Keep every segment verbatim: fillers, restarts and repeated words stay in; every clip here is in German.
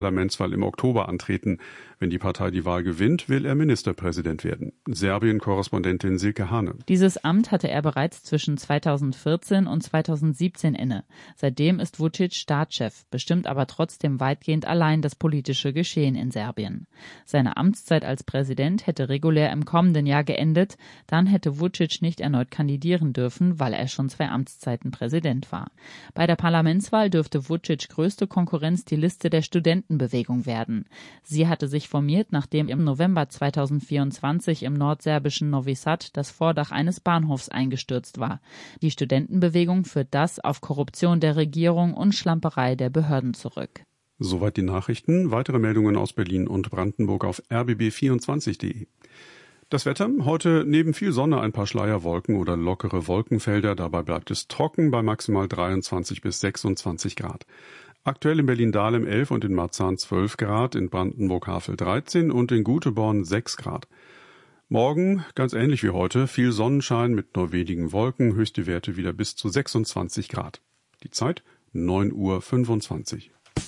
Parlamentswahl im Oktober antreten. Wenn die Partei die Wahl gewinnt, will er Ministerpräsident werden. Serbien-Korrespondentin Silke Hane. Dieses Amt hatte er bereits zwischen zweitausendvierzehn und zweitausendsiebzehn inne. Seitdem ist Vučić Staatschef, bestimmt aber trotzdem weitgehend allein das politische Geschehen in Serbien. Seine Amtszeit als Präsident hätte regulär im kommenden Jahr geendet. Dann hätte Vučić nicht erneut kandidieren dürfen, weil er schon zwei Amtszeiten Präsident war. Bei der Parlamentswahl dürfte Vučić größte Konkurrenz die Liste der Studentenbewegung werden. Sie hatte sich formiert, nachdem im November zweitausendvierundzwanzig im nordserbischen Novi Sad das Vordach eines Bahnhofs eingestürzt war. Die Studentenbewegung führt das auf Korruption der Regierung und Schlamperei der Behörden zurück. Soweit die Nachrichten. Weitere Meldungen aus Berlin und Brandenburg auf r b b vierundzwanzig punkt de. Das Wetter, heute neben viel Sonne ein paar Schleierwolken oder lockere Wolkenfelder. Dabei bleibt es trocken bei maximal dreiundzwanzig bis sechsundzwanzig Grad. Aktuell in Berlin-Dahlem elf und in Marzahn zwölf Grad, in Brandenburg-Havel dreizehn und in Güteborn sechs Grad. Morgen, ganz ähnlich wie heute, viel Sonnenschein mit nur wenigen Wolken, höchste Werte wieder bis zu sechsundzwanzig Grad. Die Zeit neun Uhr fünfundzwanzig.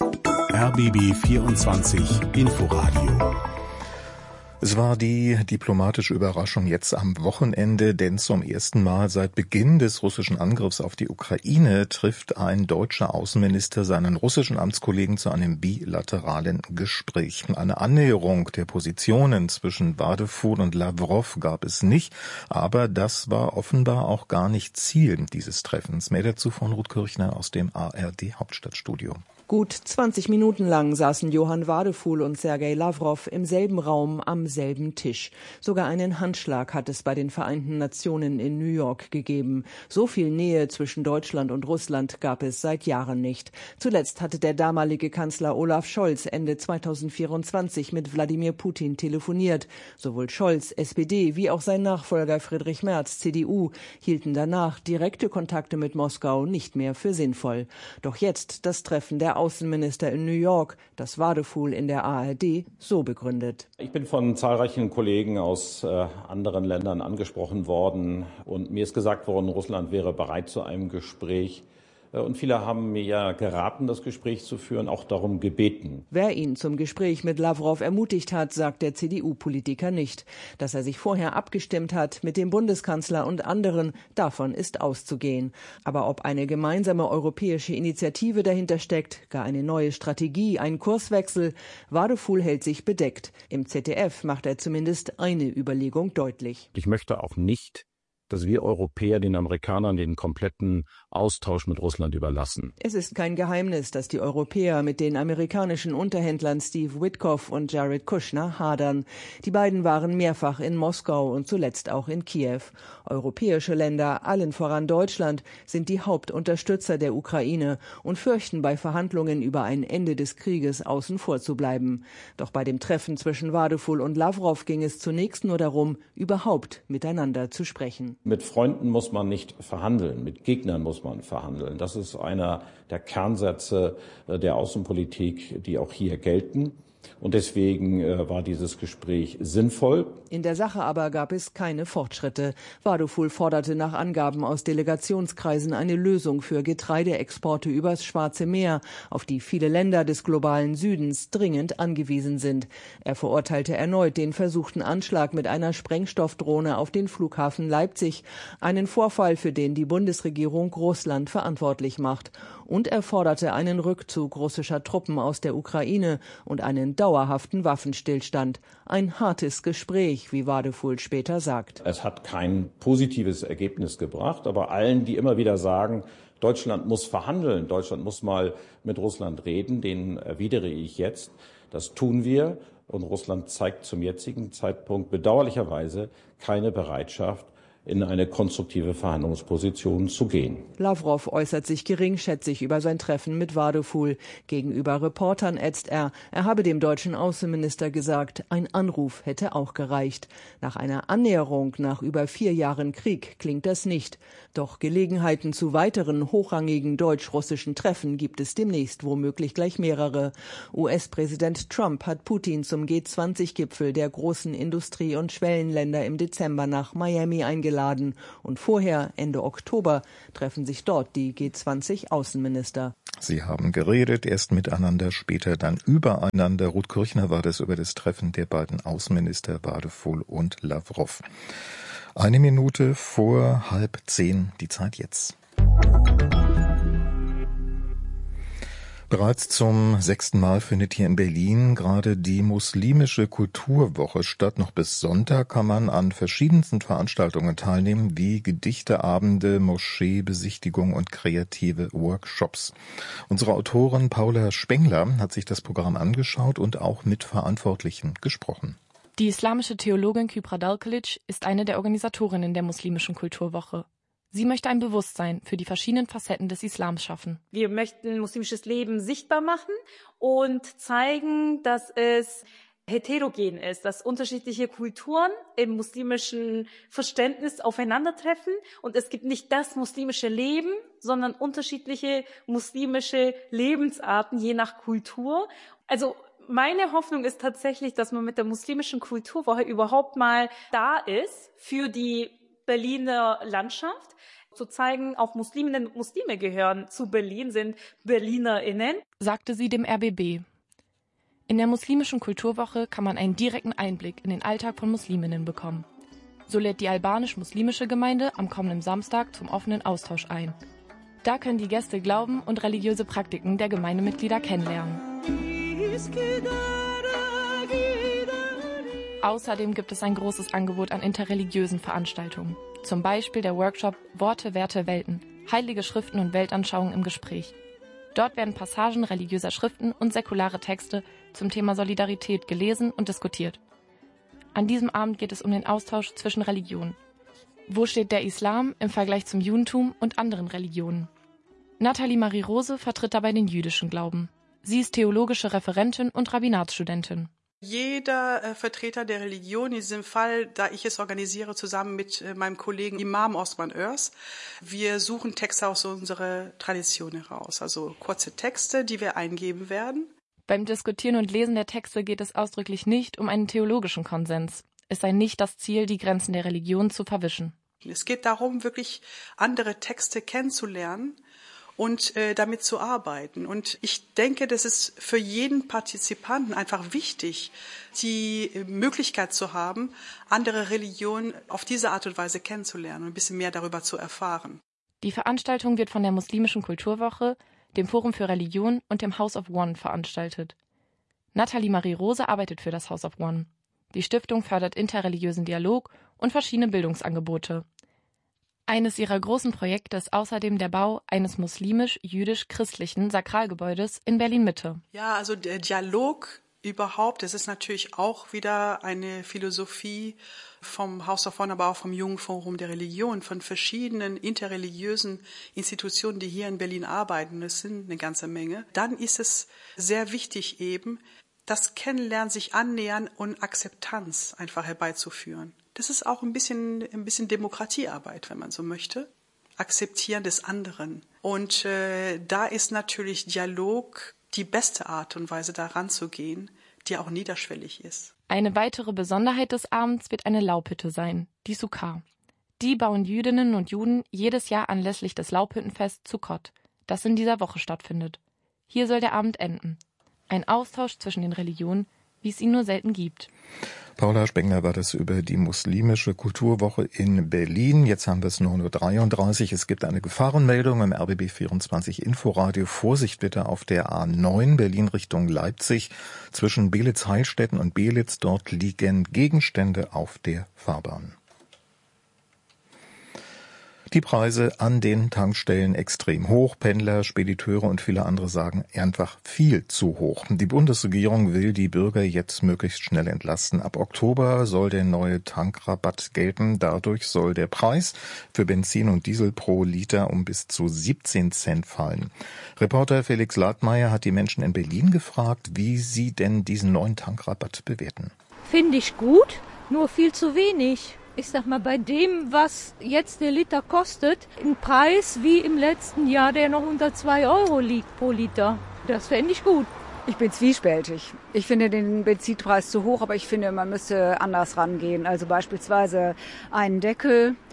R B B vierundzwanzig Inforadio. Es war die diplomatische Überraschung jetzt am Wochenende, denn zum ersten Mal seit Beginn des russischen Angriffs auf die Ukraine trifft ein deutscher Außenminister seinen russischen Amtskollegen zu einem bilateralen Gespräch. Eine Annäherung der Positionen zwischen Wadefuhl und Lavrov gab es nicht, aber das war offenbar auch gar nicht Ziel dieses Treffens. Mehr dazu von Ruth Kirchner aus dem A R D Hauptstadtstudio. Gut zwanzig Minuten lang saßen Johann Wadefuhl und Sergei Lavrov im selben Raum am selben Tisch. Sogar einen Handschlag hat es bei den Vereinten Nationen in New York gegeben. So viel Nähe zwischen Deutschland und Russland gab es seit Jahren nicht. Zuletzt hatte der damalige Kanzler Olaf Scholz Ende zweitausendvierundzwanzig mit Wladimir Putin telefoniert. Sowohl Scholz, S P D, wie auch sein Nachfolger Friedrich Merz, C D U, hielten danach direkte Kontakte mit Moskau nicht mehr für sinnvoll. Doch jetzt das Treffen der Außenminister in New York, das Wadefuhl in der A R D so begründet. Ich bin von zahlreichen Kollegen aus äh, anderen Ländern angesprochen worden und mir ist gesagt worden, Russland wäre bereit zu einem Gespräch. Und viele haben mir ja geraten, das Gespräch zu führen, auch darum gebeten. Wer ihn zum Gespräch mit Lavrov ermutigt hat, sagt der C D U-Politiker nicht. Dass er sich vorher abgestimmt hat mit dem Bundeskanzler und anderen, davon ist auszugehen. Aber ob eine gemeinsame europäische Initiative dahinter steckt, gar eine neue Strategie, ein Kurswechsel, Wadefuhl hält sich bedeckt. Im Z D F macht er zumindest eine Überlegung deutlich. Ich möchte auch nicht, dass wir Europäer den Amerikanern den kompletten Austausch mit Russland überlassen. Es ist kein Geheimnis, dass die Europäer mit den amerikanischen Unterhändlern Steve Witkoff und Jared Kushner hadern. Die beiden waren mehrfach in Moskau und zuletzt auch in Kiew. Europäische Länder, allen voran Deutschland, sind die Hauptunterstützer der Ukraine und fürchten bei Verhandlungen über ein Ende des Krieges außen vor zu bleiben. Doch bei dem Treffen zwischen Wadefuhl und Lavrov ging es zunächst nur darum, überhaupt miteinander zu sprechen. Mit Freunden muss man nicht verhandeln, mit Gegnern muss man verhandeln. Das ist einer der Kernsätze der Außenpolitik, die auch hier gelten. Und deswegen äh, war dieses Gespräch sinnvoll. In der Sache aber gab es keine Fortschritte. Wadefuhl forderte nach Angaben aus Delegationskreisen eine Lösung für Getreideexporte übers Schwarze Meer, auf die viele Länder des globalen Südens dringend angewiesen sind. Er verurteilte erneut den versuchten Anschlag mit einer Sprengstoffdrohne auf den Flughafen Leipzig, einen Vorfall, für den die Bundesregierung Russland verantwortlich macht. Und er forderte einen Rückzug russischer Truppen aus der Ukraine und einen dauerhaften Waffenstillstand. Ein hartes Gespräch, wie Wadefuhl später sagt. Es hat kein positives Ergebnis gebracht, aber allen, die immer wieder sagen, Deutschland muss verhandeln, Deutschland muss mal mit Russland reden, denen erwidere ich jetzt, das tun wir. Und Russland zeigt zum jetzigen Zeitpunkt bedauerlicherweise keine Bereitschaft, in eine konstruktive Verhandlungsposition zu gehen. Lavrov äußert sich geringschätzig über sein Treffen mit Wadefuhl. Gegenüber Reportern ätzt er, er habe dem deutschen Außenminister gesagt, ein Anruf hätte auch gereicht. Nach einer Annäherung nach über vier Jahren Krieg klingt das nicht. Doch Gelegenheiten zu weiteren hochrangigen deutsch-russischen Treffen gibt es demnächst womöglich gleich mehrere. U S-Präsident Trump hat Putin zum G zwanzig Gipfel der großen Industrie- und Schwellenländer im Dezember nach Miami eingeladen. Und vorher, Ende Oktober, treffen sich dort die G zwanzig Außenminister. Sie haben geredet, erst miteinander, später dann übereinander. Ruth Kirchner war das über das Treffen der beiden Außenminister Wadefuhl und Lavrov. Eine Minute vor halb zehn, die Zeit jetzt. Bereits zum sechsten Mal findet hier in Berlin gerade die muslimische Kulturwoche statt. Noch bis Sonntag kann man an verschiedensten Veranstaltungen teilnehmen, wie Gedichteabende, Moscheebesichtigung und kreative Workshops. Unsere Autorin Paula Spengler hat sich das Programm angeschaut und auch mit Verantwortlichen gesprochen. Die islamische Theologin Kübra Dalkalic ist eine der Organisatorinnen der muslimischen Kulturwoche. Sie möchte ein Bewusstsein für die verschiedenen Facetten des Islams schaffen. Wir möchten muslimisches Leben sichtbar machen und zeigen, dass es heterogen ist, dass unterschiedliche Kulturen im muslimischen Verständnis aufeinandertreffen. Und es gibt nicht das muslimische Leben, sondern unterschiedliche muslimische Lebensarten je nach Kultur. Also meine Hoffnung ist tatsächlich, dass man mit der muslimischen Kulturwoche überhaupt mal da ist für die Berliner Landschaft, zu zeigen, auch Musliminnen und Muslime gehören zu Berlin, sind BerlinerInnen, sagte sie dem R B B. In der muslimischen Kulturwoche kann man einen direkten Einblick in den Alltag von Musliminnen bekommen. So lädt die albanisch-muslimische Gemeinde am kommenden Samstag zum offenen Austausch ein. Da können die Gäste Glauben und religiöse Praktiken der Gemeindemitglieder kennenlernen. Außerdem gibt es ein großes Angebot an interreligiösen Veranstaltungen. Zum Beispiel der Workshop Worte, Werte, Welten, heilige Schriften und Weltanschauung im Gespräch. Dort werden Passagen religiöser Schriften und säkulare Texte zum Thema Solidarität gelesen und diskutiert. An diesem Abend geht es um den Austausch zwischen Religionen. Wo steht der Islam im Vergleich zum Judentum und anderen Religionen? Nathalie Marie Rose vertritt dabei den jüdischen Glauben. Sie ist theologische Referentin und Rabbinatsstudentin. Jeder äh, Vertreter der Religion, in diesem Fall, da ich es organisiere, zusammen mit äh, meinem Kollegen Imam Osman Örs, wir suchen Texte aus unserer Tradition heraus, also kurze Texte, die wir eingeben werden. Beim Diskutieren und Lesen der Texte geht es ausdrücklich nicht um einen theologischen Konsens. Es sei nicht das Ziel, die Grenzen der Religion zu verwischen. Es geht darum, wirklich andere Texte kennenzulernen und äh, damit zu arbeiten. Und ich denke, das ist für jeden Partizipanten einfach wichtig, die Möglichkeit zu haben, andere Religionen auf diese Art und Weise kennenzulernen und ein bisschen mehr darüber zu erfahren. Die Veranstaltung wird von der Muslimischen Kulturwoche, dem Forum für Religion und dem House of One veranstaltet. Nathalie Marie Rose arbeitet für das House of One. Die Stiftung fördert interreligiösen Dialog und verschiedene Bildungsangebote. Eines ihrer großen Projekte ist außerdem der Bau eines muslimisch-jüdisch-christlichen Sakralgebäudes in Berlin-Mitte. Ja, also der Dialog überhaupt, das ist natürlich auch wieder eine Philosophie vom House of One, aber auch vom Jungen Forum der Religion, von verschiedenen interreligiösen Institutionen, die hier in Berlin arbeiten. Das sind eine ganze Menge. Dann ist es sehr wichtig eben, das Kennenlernen, sich annähern und Akzeptanz einfach herbeizuführen. Das ist auch ein bisschen, ein bisschen Demokratiearbeit, wenn man so möchte. Akzeptieren des anderen. Und äh, da ist natürlich Dialog die beste Art und Weise, da ranzugehen, die auch niederschwellig ist. Eine weitere Besonderheit des Abends wird eine Laubhütte sein, die Sukkah. Die bauen Jüdinnen und Juden jedes Jahr anlässlich des Laubhüttenfests Sukkot, das in dieser Woche stattfindet. Hier soll der Abend enden. Ein Austausch zwischen den Religionen, wie es ihn nur selten gibt. Paula Spengler war das über die muslimische Kulturwoche in Berlin. Jetzt haben wir es neun Uhr dreiunddreißig. Es gibt eine Gefahrenmeldung im R B B vierundzwanzig Inforadio. Vorsicht bitte auf der A neun Berlin Richtung Leipzig. Zwischen Belitz-Heilstätten und Belitz, dort liegen Gegenstände auf der Fahrbahn. Die Preise an den Tankstellen extrem hoch. Pendler, Spediteure und viele andere sagen einfach viel zu hoch. Die Bundesregierung will die Bürger jetzt möglichst schnell entlasten. Ab Oktober soll der neue Tankrabatt gelten. Dadurch soll der Preis für Benzin und Diesel pro Liter um bis zu siebzehn Cent fallen. Reporter Felix Ladmeier hat die Menschen in Berlin gefragt, wie sie denn diesen neuen Tankrabatt bewerten. Finde ich gut, nur viel zu wenig. Ich sag mal, bei dem, was jetzt der Liter kostet, ein Preis wie im letzten Jahr, der noch unter zwei Euro liegt pro Liter. Das fände ich gut. Ich bin zwiespältig. Ich finde den Benzinpreis zu hoch, aber ich finde, man müsste anders rangehen. Also beispielsweise einen Deckel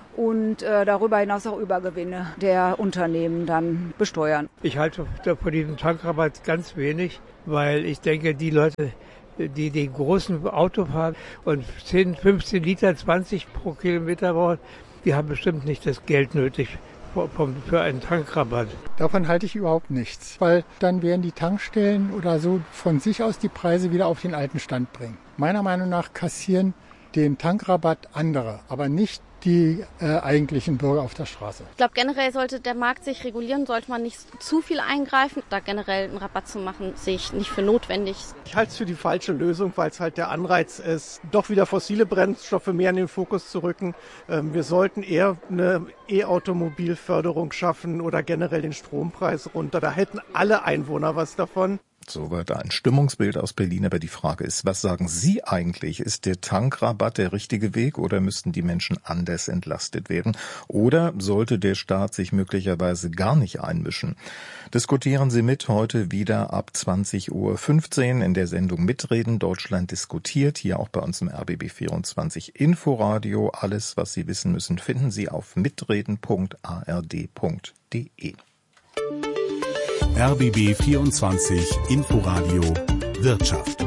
und äh, darüber hinaus auch Übergewinne der Unternehmen dann besteuern. Ich halte von diesem Tankrabatt ganz wenig, weil ich denke, die Leute, die den großen Auto fahren und zehn, fünfzehn Liter, zwanzig pro Kilometer brauchen, die haben bestimmt nicht das Geld nötig für einen Tankrabatt. Davon halte ich überhaupt nichts, weil dann werden die Tankstellen oder so von sich aus die Preise wieder auf den alten Stand bringen. Meiner Meinung nach kassieren den Tankrabatt andere, aber nicht die äh, eigentlichen Bürger auf der Straße. Ich glaube, generell sollte der Markt sich regulieren, sollte man nicht zu viel eingreifen. Da generell einen Rabatt zu machen, sehe ich nicht für notwendig. Ich halte es für die falsche Lösung, weil es halt der Anreiz ist, doch wieder fossile Brennstoffe mehr in den Fokus zu rücken. Ähm, wir sollten eher eine E-Automobilförderung schaffen oder generell den Strompreis runter. Da hätten alle Einwohner was davon. Soweit ein Stimmungsbild aus Berlin, aber die Frage ist, was sagen Sie eigentlich? Ist der Tankrabatt der richtige Weg oder müssten die Menschen anders entlastet werden? Oder sollte der Staat sich möglicherweise gar nicht einmischen? Diskutieren Sie mit heute wieder ab zwanzig Uhr fünfzehn in der Sendung Mitreden. Deutschland diskutiert, hier auch bei uns im R B B vierundzwanzig Inforadio. Alles, was Sie wissen müssen, finden Sie auf mitreden punkt a r d punkt d e. R B B vierundzwanzig Inforadio Wirtschaft.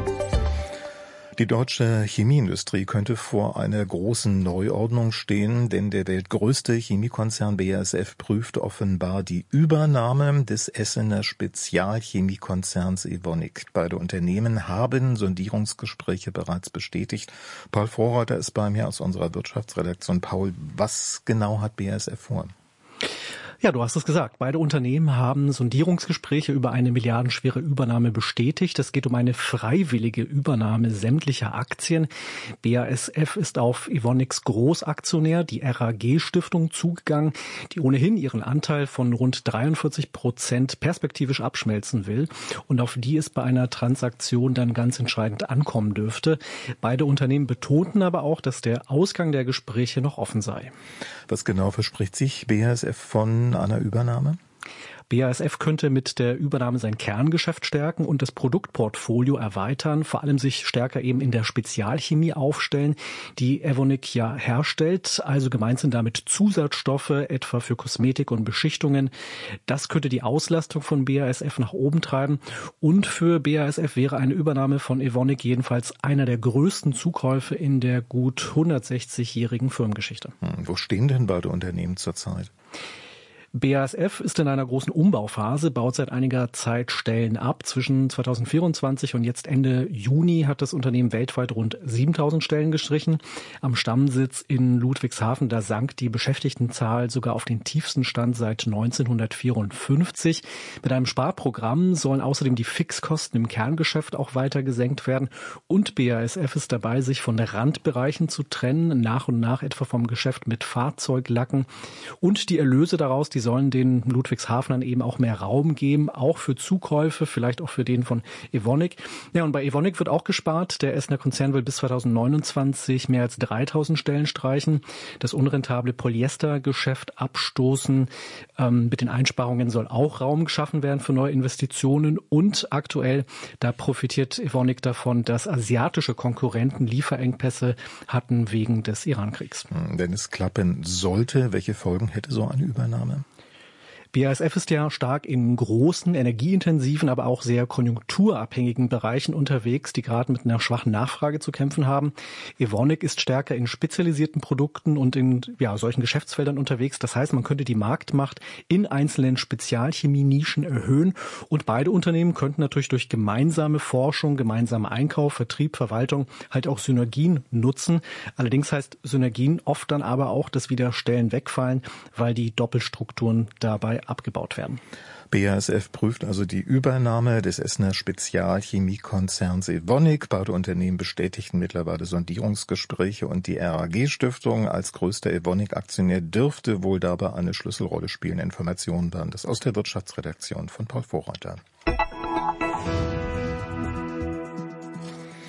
Die deutsche Chemieindustrie könnte vor einer großen Neuordnung stehen, denn der weltgrößte Chemiekonzern B A S F prüft offenbar die Übernahme des Essener Spezialchemiekonzerns Evonik. Beide Unternehmen haben Sondierungsgespräche bereits bestätigt. Paul Vorreiter ist bei mir aus unserer Wirtschaftsredaktion. Paul, was genau hat B A S F vor? Ja, du hast es gesagt. Beide Unternehmen haben Sondierungsgespräche über eine milliardenschwere Übernahme bestätigt. Es geht um eine freiwillige Übernahme sämtlicher Aktien. B A S F ist auf Evonics Großaktionär, die R A G-Stiftung, zugegangen, die ohnehin ihren Anteil von rund dreiundvierzig Prozent perspektivisch abschmelzen will und auf die es bei einer Transaktion dann ganz entscheidend ankommen dürfte. Beide Unternehmen betonten aber auch, dass der Ausgang der Gespräche noch offen sei. Was genau verspricht sich B A S F von einer Übernahme? B A S F könnte mit der Übernahme sein Kerngeschäft stärken und das Produktportfolio erweitern, vor allem sich stärker eben in der Spezialchemie aufstellen, die Evonik ja herstellt. Also gemeint sind damit Zusatzstoffe, etwa für Kosmetik und Beschichtungen. Das könnte die Auslastung von B A S F nach oben treiben. Und für B A S F wäre eine Übernahme von Evonik jedenfalls einer der größten Zukäufe in der gut hundertsechzigjährigen Firmengeschichte. Hm, wo stehen denn beide Unternehmen zurzeit? B A S F ist in einer großen Umbauphase, baut seit einiger Zeit Stellen ab. Zwischen zweitausendvierundzwanzig und jetzt Ende Juni hat das Unternehmen weltweit rund siebentausend Stellen gestrichen. Am Stammsitz in Ludwigshafen, da sank die Beschäftigtenzahl sogar auf den tiefsten Stand seit neunzehnhundertvierundfünfzig. Mit einem Sparprogramm sollen außerdem die Fixkosten im Kerngeschäft auch weiter gesenkt werden. Und B A S F ist dabei, sich von Randbereichen zu trennen, nach und nach etwa vom Geschäft mit Fahrzeuglacken. Und die Erlöse daraus, die sollen den Ludwigshafenern eben auch mehr Raum geben, auch für Zukäufe, vielleicht auch für den von Evonik. Ja, und bei Evonik wird auch gespart. Der Essener Konzern will bis zweitausendneunundzwanzig mehr als dreitausend Stellen streichen, das unrentable Polyestergeschäft abstoßen. Ähm, mit den Einsparungen soll auch Raum geschaffen werden für neue Investitionen und aktuell, da profitiert Evonik davon, dass asiatische Konkurrenten Lieferengpässe hatten wegen des Irankriegs. Wenn es klappen sollte, welche Folgen hätte so eine Übernahme? B A S F ist ja stark in großen, energieintensiven, aber auch sehr konjunkturabhängigen Bereichen unterwegs, die gerade mit einer schwachen Nachfrage zu kämpfen haben. Evonik ist stärker in spezialisierten Produkten und in ja, solchen Geschäftsfeldern unterwegs. Das heißt, man könnte die Marktmacht in einzelnen Spezialchemie-Nischen erhöhen. Und beide Unternehmen könnten natürlich durch gemeinsame Forschung, gemeinsamen Einkauf, Vertrieb, Verwaltung halt auch Synergien nutzen. Allerdings heißt Synergien oft dann aber auch, dass wieder Stellen wegfallen, weil die Doppelstrukturen dabei abgebaut werden. B A S F prüft also die Übernahme des Essener Spezialchemiekonzerns Evonik. Beide Unternehmen bestätigten mittlerweile Sondierungsgespräche und die R A G-Stiftung als größter Evonik-Aktionär dürfte wohl dabei eine Schlüsselrolle spielen. Informationen waren das aus der Wirtschaftsredaktion von Paul Vorreiter.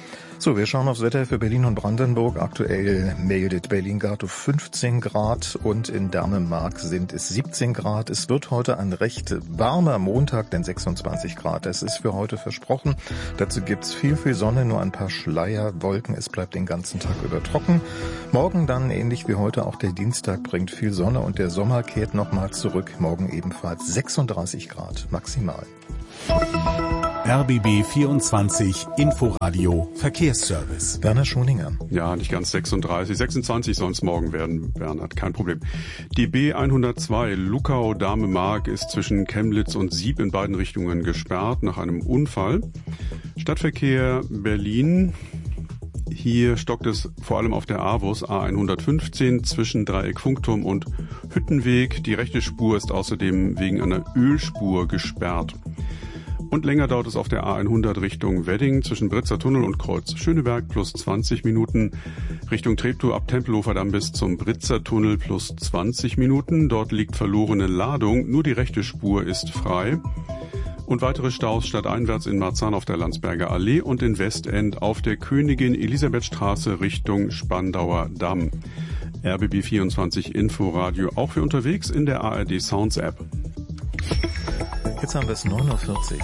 So, wir schauen aufs Wetter für Berlin und Brandenburg. Aktuell meldet Berlin gerade fünfzehn Grad und in Dänemark sind es siebzehn Grad. Es wird heute ein recht warmer Montag, denn sechsundzwanzig Grad. Das ist für heute versprochen. Dazu gibt's viel, viel Sonne, nur ein paar Schleierwolken. Es bleibt den ganzen Tag über trocken. Morgen dann, ähnlich wie heute, auch der Dienstag bringt viel Sonne und der Sommer kehrt nochmal zurück. Morgen ebenfalls sechsunddreißig Grad maximal. R B B vierundzwanzig Inforadio Verkehrsservice. Werner Schoninger. Ja, nicht ganz sechsunddreißig, sechsundzwanzig soll es morgen werden, Bernhard, kein Problem. Die B hundertzwei Luckau-Dahme-Mark ist zwischen Chemnitz und Sieb in beiden Richtungen gesperrt nach einem Unfall. Stadtverkehr Berlin. Hier stockt es vor allem auf der AWUS A hundertfünfzehn zwischen Dreieck Funkturm und Hüttenweg. Die rechte Spur ist außerdem wegen einer Ölspur gesperrt. Und länger dauert es auf der A hundert Richtung Wedding zwischen Britzer Tunnel und Kreuz Schöneberg plus zwanzig Minuten. Richtung Treptow ab Tempelhofer Damm bis zum Britzer Tunnel plus zwanzig Minuten. Dort liegt verlorene Ladung, nur die rechte Spur ist frei. Und weitere Staus stadteinwärts in Marzahn auf der Landsberger Allee und in Westend auf der Königin-Elisabeth-Straße Richtung Spandauer Damm. R B B vierundzwanzig Inforadio auch für unterwegs in der A R D Sounds App. Jetzt haben wir es neun Uhr vierzig.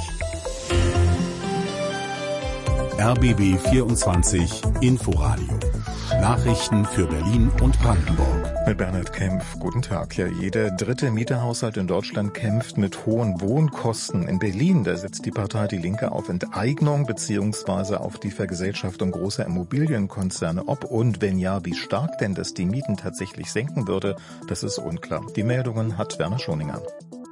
R B B vierundzwanzig Inforadio. Nachrichten für Berlin und Brandenburg. Mit Bernhard Kempf. Guten Tag. Ja, jeder dritte Mieterhaushalt in Deutschland kämpft mit hohen Wohnkosten. In Berlin, da setzt die Partei Die Linke auf Enteignung bzw. auf die Vergesellschaftung großer Immobilienkonzerne. Ob und wenn ja, wie stark denn das die Mieten tatsächlich senken würde, das ist unklar. Die Meldungen hat Werner Schoninger.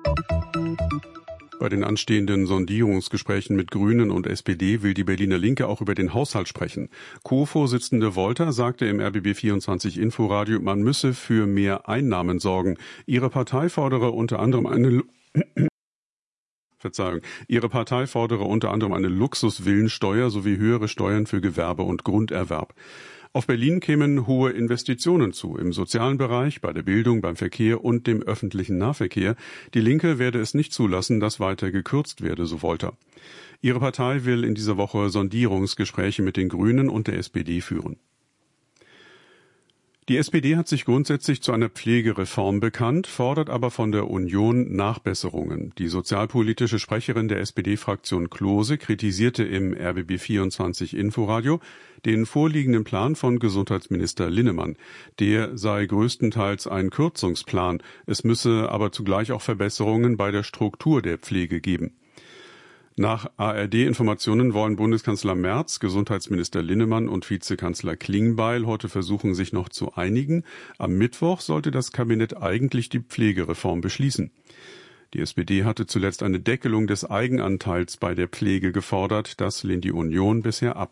Bei den anstehenden Sondierungsgesprächen mit Grünen und S P D will die Berliner Linke auch über den Haushalt sprechen. Co-Vorsitzende Wolter sagte im R B B vierundzwanzig Inforadio, man müsse für mehr Einnahmen sorgen. Ihre Partei fordere unter anderem eine Verzeihung. Ihre Partei fordere unter anderem eine Luxusvillensteuer sowie höhere Steuern für Gewerbe und Grunderwerb. Auf Berlin kämen hohe Investitionen zu, im sozialen Bereich, bei der Bildung, beim Verkehr und dem öffentlichen Nahverkehr. Die Linke werde es nicht zulassen, dass weiter gekürzt werde, so Wolter. Ihre Partei will in dieser Woche Sondierungsgespräche mit den Grünen und der S P D führen. Die S P D hat sich grundsätzlich zu einer Pflegereform bekannt, fordert aber von der Union Nachbesserungen. Die sozialpolitische Sprecherin der S P D-Fraktion Klose kritisierte im R B B vierundzwanzig Inforadio den vorliegenden Plan von Gesundheitsminister Linnemann. Der sei größtenteils ein Kürzungsplan. Es müsse aber zugleich auch Verbesserungen bei der Struktur der Pflege geben. Nach A R D-Informationen wollen Bundeskanzler Merz, Gesundheitsminister Linnemann und Vizekanzler Klingbeil heute versuchen, sich noch zu einigen. Am Mittwoch sollte das Kabinett eigentlich die Pflegereform beschließen. Die S P D hatte zuletzt eine Deckelung des Eigenanteils bei der Pflege gefordert. Das lehnt die Union bisher ab.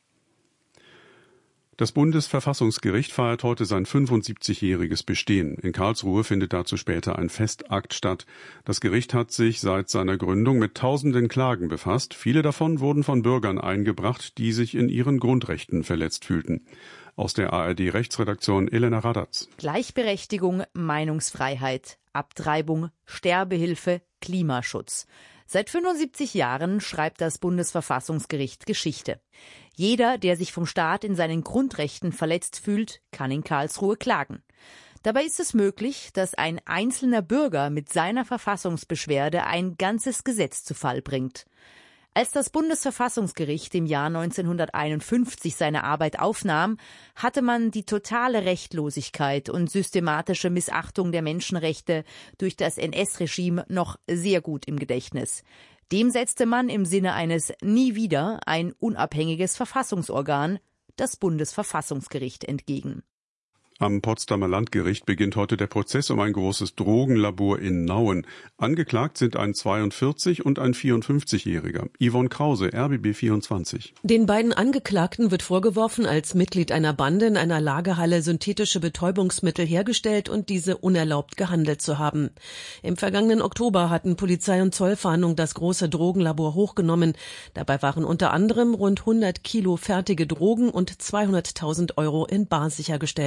Das Bundesverfassungsgericht feiert heute sein fünfundsiebzigjähriges Bestehen. In Karlsruhe findet dazu später ein Festakt statt. Das Gericht hat sich seit seiner Gründung mit tausenden Klagen befasst. Viele davon wurden von Bürgern eingebracht, die sich in ihren Grundrechten verletzt fühlten. Aus der A R D-Rechtsredaktion Elena Radatz. Gleichberechtigung, Meinungsfreiheit, Abtreibung, Sterbehilfe, Klimaschutz. Seit fünfundsiebzig Jahren schreibt das Bundesverfassungsgericht Geschichte. Jeder, der sich vom Staat in seinen Grundrechten verletzt fühlt, kann in Karlsruhe klagen. Dabei ist es möglich, dass ein einzelner Bürger mit seiner Verfassungsbeschwerde ein ganzes Gesetz zu Fall bringt. Als das Bundesverfassungsgericht im Jahr neunzehnhunderteinundfünfzig seine Arbeit aufnahm, hatte man die totale Rechtlosigkeit und systematische Missachtung der Menschenrechte durch das N S-Regime noch sehr gut im Gedächtnis. Dem setzte man im Sinne eines Nie wieder ein unabhängiges Verfassungsorgan, das Bundesverfassungsgericht, entgegen. Am Potsdamer Landgericht beginnt heute der Prozess um ein großes Drogenlabor in Nauen. Angeklagt sind ein zweiundvierzig- und ein vierundfünfzigjähriger. Yvonne Krause, R B B vierundzwanzig. Den beiden Angeklagten wird vorgeworfen, als Mitglied einer Bande in einer Lagerhalle synthetische Betäubungsmittel hergestellt und diese unerlaubt gehandelt zu haben. Im vergangenen Oktober hatten Polizei und Zollfahndung das große Drogenlabor hochgenommen. Dabei waren unter anderem rund hundert Kilo fertige Drogen und zweihunderttausend Euro in bar sichergestellt worden.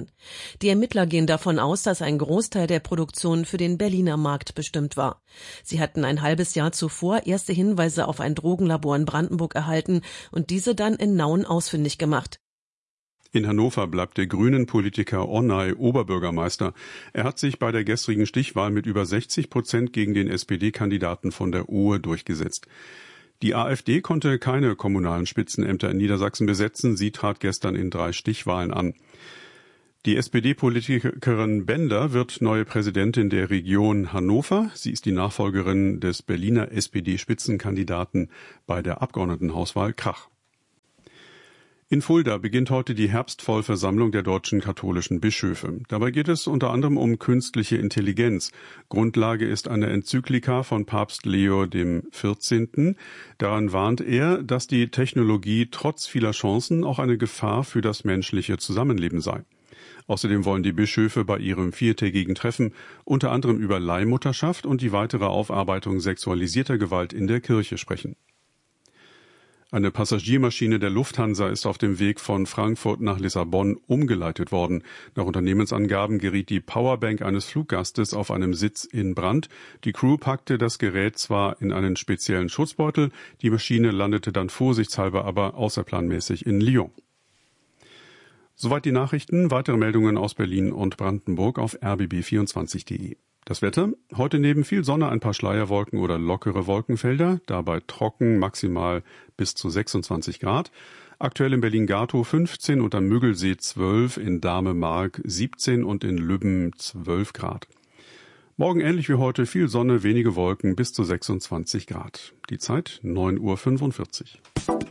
Die Ermittler gehen davon aus, dass ein Großteil der Produktion für den Berliner Markt bestimmt war. Sie hatten ein halbes Jahr zuvor erste Hinweise auf ein Drogenlabor in Brandenburg erhalten und diese dann in Nauen ausfindig gemacht. In Hannover bleibt der Grünen-Politiker Ornay Oberbürgermeister. Er hat sich bei der gestrigen Stichwahl mit über sechzig Prozent gegen den S P D-Kandidaten von der Ohe durchgesetzt. Die AfD konnte keine kommunalen Spitzenämter in Niedersachsen besetzen. Sie trat gestern in drei Stichwahlen an. Die S P D-Politikerin Bender wird neue Präsidentin der Region Hannover. Sie ist die Nachfolgerin des Berliner S P D-Spitzenkandidaten bei der Abgeordnetenhauswahl Krach. In Fulda beginnt heute die Herbstvollversammlung der deutschen katholischen Bischöfe. Dabei geht es unter anderem um künstliche Intelligenz. Grundlage ist eine Enzyklika von Papst Leo der vierzehnte. Daran warnt er, dass die Technologie trotz vieler Chancen auch eine Gefahr für das menschliche Zusammenleben sei. Außerdem wollen die Bischöfe bei ihrem viertägigen Treffen unter anderem über Leihmutterschaft und die weitere Aufarbeitung sexualisierter Gewalt in der Kirche sprechen. Eine Passagiermaschine der Lufthansa ist auf dem Weg von Frankfurt nach Lissabon umgeleitet worden. Nach Unternehmensangaben geriet die Powerbank eines Fluggastes auf einem Sitz in Brand. Die Crew packte das Gerät zwar in einen speziellen Schutzbeutel, die Maschine landete dann vorsichtshalber aber außerplanmäßig in Lyon. Soweit die Nachrichten. Weitere Meldungen aus Berlin und Brandenburg auf r b b vierundzwanzig punkt de. Das Wetter. Heute neben viel Sonne ein paar Schleierwolken oder lockere Wolkenfelder, dabei trocken, maximal bis zu sechsundzwanzig Grad. Aktuell in Berlin-Gatow fünfzehn und am Müggelsee zwölf, in Dahme-Mark siebzehn und in Lübben zwölf Grad. Morgen ähnlich wie heute viel Sonne, wenige Wolken bis zu sechsundzwanzig Grad. Die Zeit neun Uhr fünfundvierzig.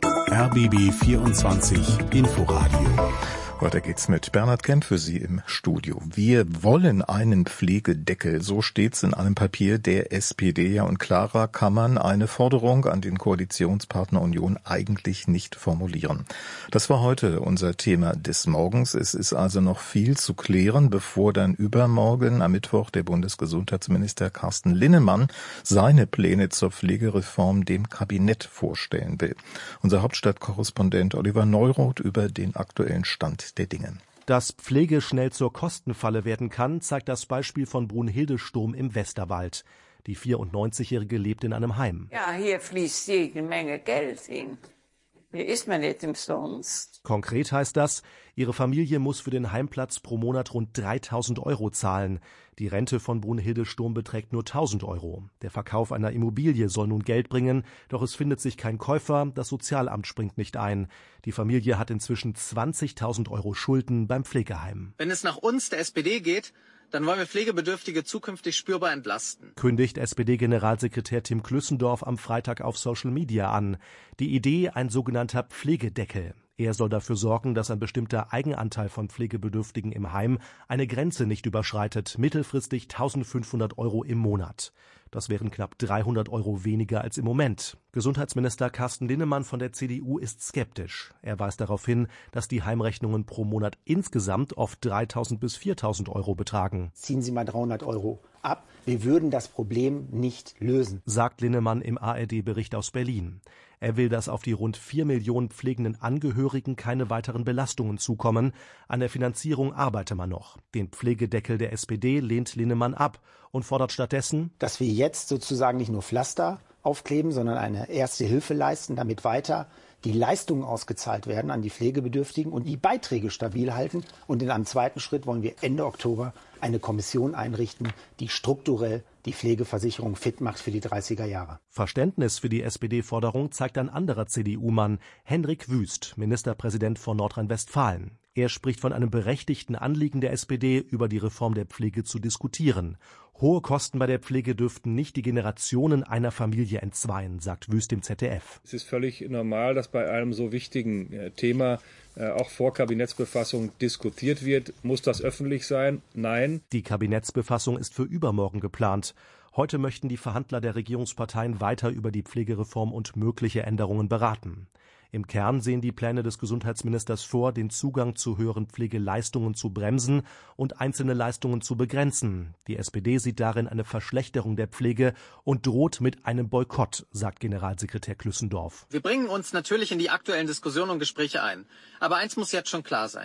R B B vierundzwanzig Inforadio. Weiter geht's mit Bernhard Kemp für Sie im Studio. Wir wollen einen Pflegedeckel, so steht's in einem Papier der S P D. Ja, und klarer kann man eine Forderung an den Koalitionspartner Union eigentlich nicht formulieren. Das war heute unser Thema des Morgens. Es ist also noch viel zu klären, bevor dann übermorgen am Mittwoch der Bundesgesundheitsminister Carsten Linnemann seine Pläne zur Pflegereform dem Kabinett vorstellen will. Unser Hauptstadtkorrespondent Oliver Neuroth über den aktuellen Stand der Dinge. Dass Pflege schnell zur Kostenfalle werden kann, zeigt das Beispiel von Brunhilde Sturm im Westerwald. Die vierundneunzigjährige lebt in einem Heim. Ja, hier fließt jede Menge Geld hin. Hier ist man nicht umsonst. Konkret heißt das, ihre Familie muss für den Heimplatz pro Monat rund dreitausend Euro zahlen. Die Rente von Brunhilde Sturm beträgt nur tausend Euro. Der Verkauf einer Immobilie soll nun Geld bringen, doch es findet sich kein Käufer, das Sozialamt springt nicht ein. Die Familie hat inzwischen zwanzigtausend Euro Schulden beim Pflegeheim. Wenn es nach uns, der S P D, geht, dann wollen wir Pflegebedürftige zukünftig spürbar entlasten. Kündigt S P D-Generalsekretär Tim Klüssendorf am Freitag auf Social Media an. Die Idee, ein sogenannter Pflegedeckel. Er soll dafür sorgen, dass ein bestimmter Eigenanteil von Pflegebedürftigen im Heim eine Grenze nicht überschreitet, mittelfristig eintausendfünfhundert Euro im Monat. Das wären knapp dreihundert Euro weniger als im Moment. Gesundheitsminister Carsten Linnemann von der C D U ist skeptisch. Er weist darauf hin, dass die Heimrechnungen pro Monat insgesamt oft dreitausend bis viertausend Euro betragen. Ziehen Sie mal dreihundert Euro ab. Wir würden das Problem nicht lösen, sagt Linnemann im A R D-Bericht aus Berlin. Er will, dass auf die rund vier Millionen pflegenden Angehörigen keine weiteren Belastungen zukommen. An der Finanzierung arbeite man noch. Den Pflegedeckel der S P D lehnt Linnemann ab und fordert stattdessen, dass wir jetzt sozusagen nicht nur Pflaster aufkleben, sondern eine erste Hilfe leisten, damit weiter die Leistungen ausgezahlt werden an die Pflegebedürftigen und die Beiträge stabil halten. Und in einem zweiten Schritt wollen wir Ende Oktober eine Kommission einrichten, die strukturell die Pflegeversicherung fit macht für die dreißiger Jahre. Verständnis für die S P D-Forderung zeigt ein anderer C D U-Mann, Henrik Wüst, Ministerpräsident von Nordrhein-Westfalen. Er spricht von einem berechtigten Anliegen der S P D, über die Reform der Pflege zu diskutieren. Hohe Kosten bei der Pflege dürften nicht die Generationen einer Familie entzweien, sagt Wüst im Z D F. Es ist völlig normal, dass bei einem so wichtigen äh, Thema äh, auch vor Kabinettsbefassung diskutiert wird. Muss das öffentlich sein? Nein. Die Kabinettsbefassung ist für übermorgen geplant. Heute möchten die Verhandler der Regierungsparteien weiter über die Pflegereform und mögliche Änderungen beraten. Im Kern sehen die Pläne des Gesundheitsministers vor, den Zugang zu höheren Pflegeleistungen zu bremsen und einzelne Leistungen zu begrenzen. Die S P D sieht darin eine Verschlechterung der Pflege und droht mit einem Boykott, sagt Generalsekretär Klüssendorf. Wir bringen uns natürlich in die aktuellen Diskussionen und Gespräche ein. Aber eins muss jetzt schon klar sein.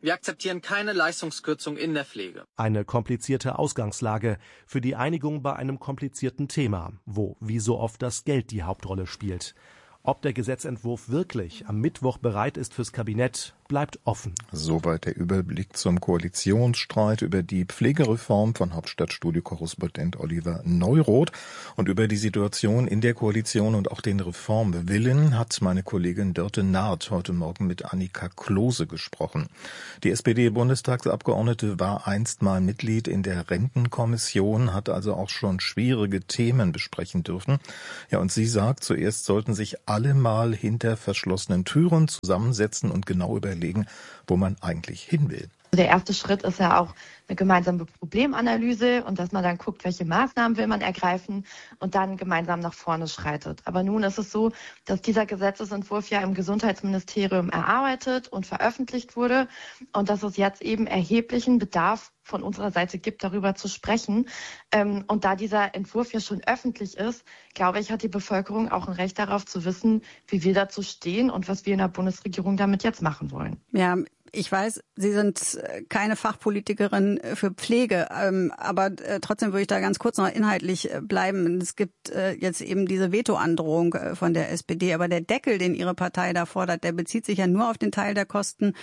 Wir akzeptieren keine Leistungskürzung in der Pflege. Eine komplizierte Ausgangslage für die Einigung bei einem komplizierten Thema, wo wie so oft das Geld die Hauptrolle spielt. Ob der Gesetzentwurf wirklich am Mittwoch bereit ist fürs Kabinett, bleibt offen. Soweit der Überblick zum Koalitionsstreit über die Pflegereform von Hauptstadtstudio-Korrespondent Oliver Neuroth. Und über die Situation in der Koalition und auch den Reformwillen hat meine Kollegin Dörte Naht heute Morgen mit Annika Klose gesprochen. Die S P D-Bundestagsabgeordnete war einst mal Mitglied in der Rentenkommission, hat also auch schon schwierige Themen besprechen dürfen. Ja, und sie sagt, zuerst sollten sich alle mal hinter verschlossenen Türen zusammensetzen und genau überlegen, wo man eigentlich hin will. Der erste Schritt ist ja auch eine gemeinsame Problemanalyse und dass man dann guckt, welche Maßnahmen will man ergreifen und dann gemeinsam nach vorne schreitet. Aber nun ist es so, dass dieser Gesetzesentwurf ja im Gesundheitsministerium erarbeitet und veröffentlicht wurde und dass es jetzt eben erheblichen Bedarf von unserer Seite gibt, darüber zu sprechen. Und da dieser Entwurf ja schon öffentlich ist, glaube ich, hat die Bevölkerung auch ein Recht darauf zu wissen, wie wir dazu stehen und was wir in der Bundesregierung damit jetzt machen wollen. Ja, ich weiß, Sie sind keine Fachpolitikerin für Pflege, aber trotzdem würde ich da ganz kurz noch inhaltlich bleiben. Es gibt jetzt eben diese Vetoandrohung von der S P D, aber der Deckel, den Ihre Partei da fordert, der bezieht sich ja nur auf den Teil der Kosten,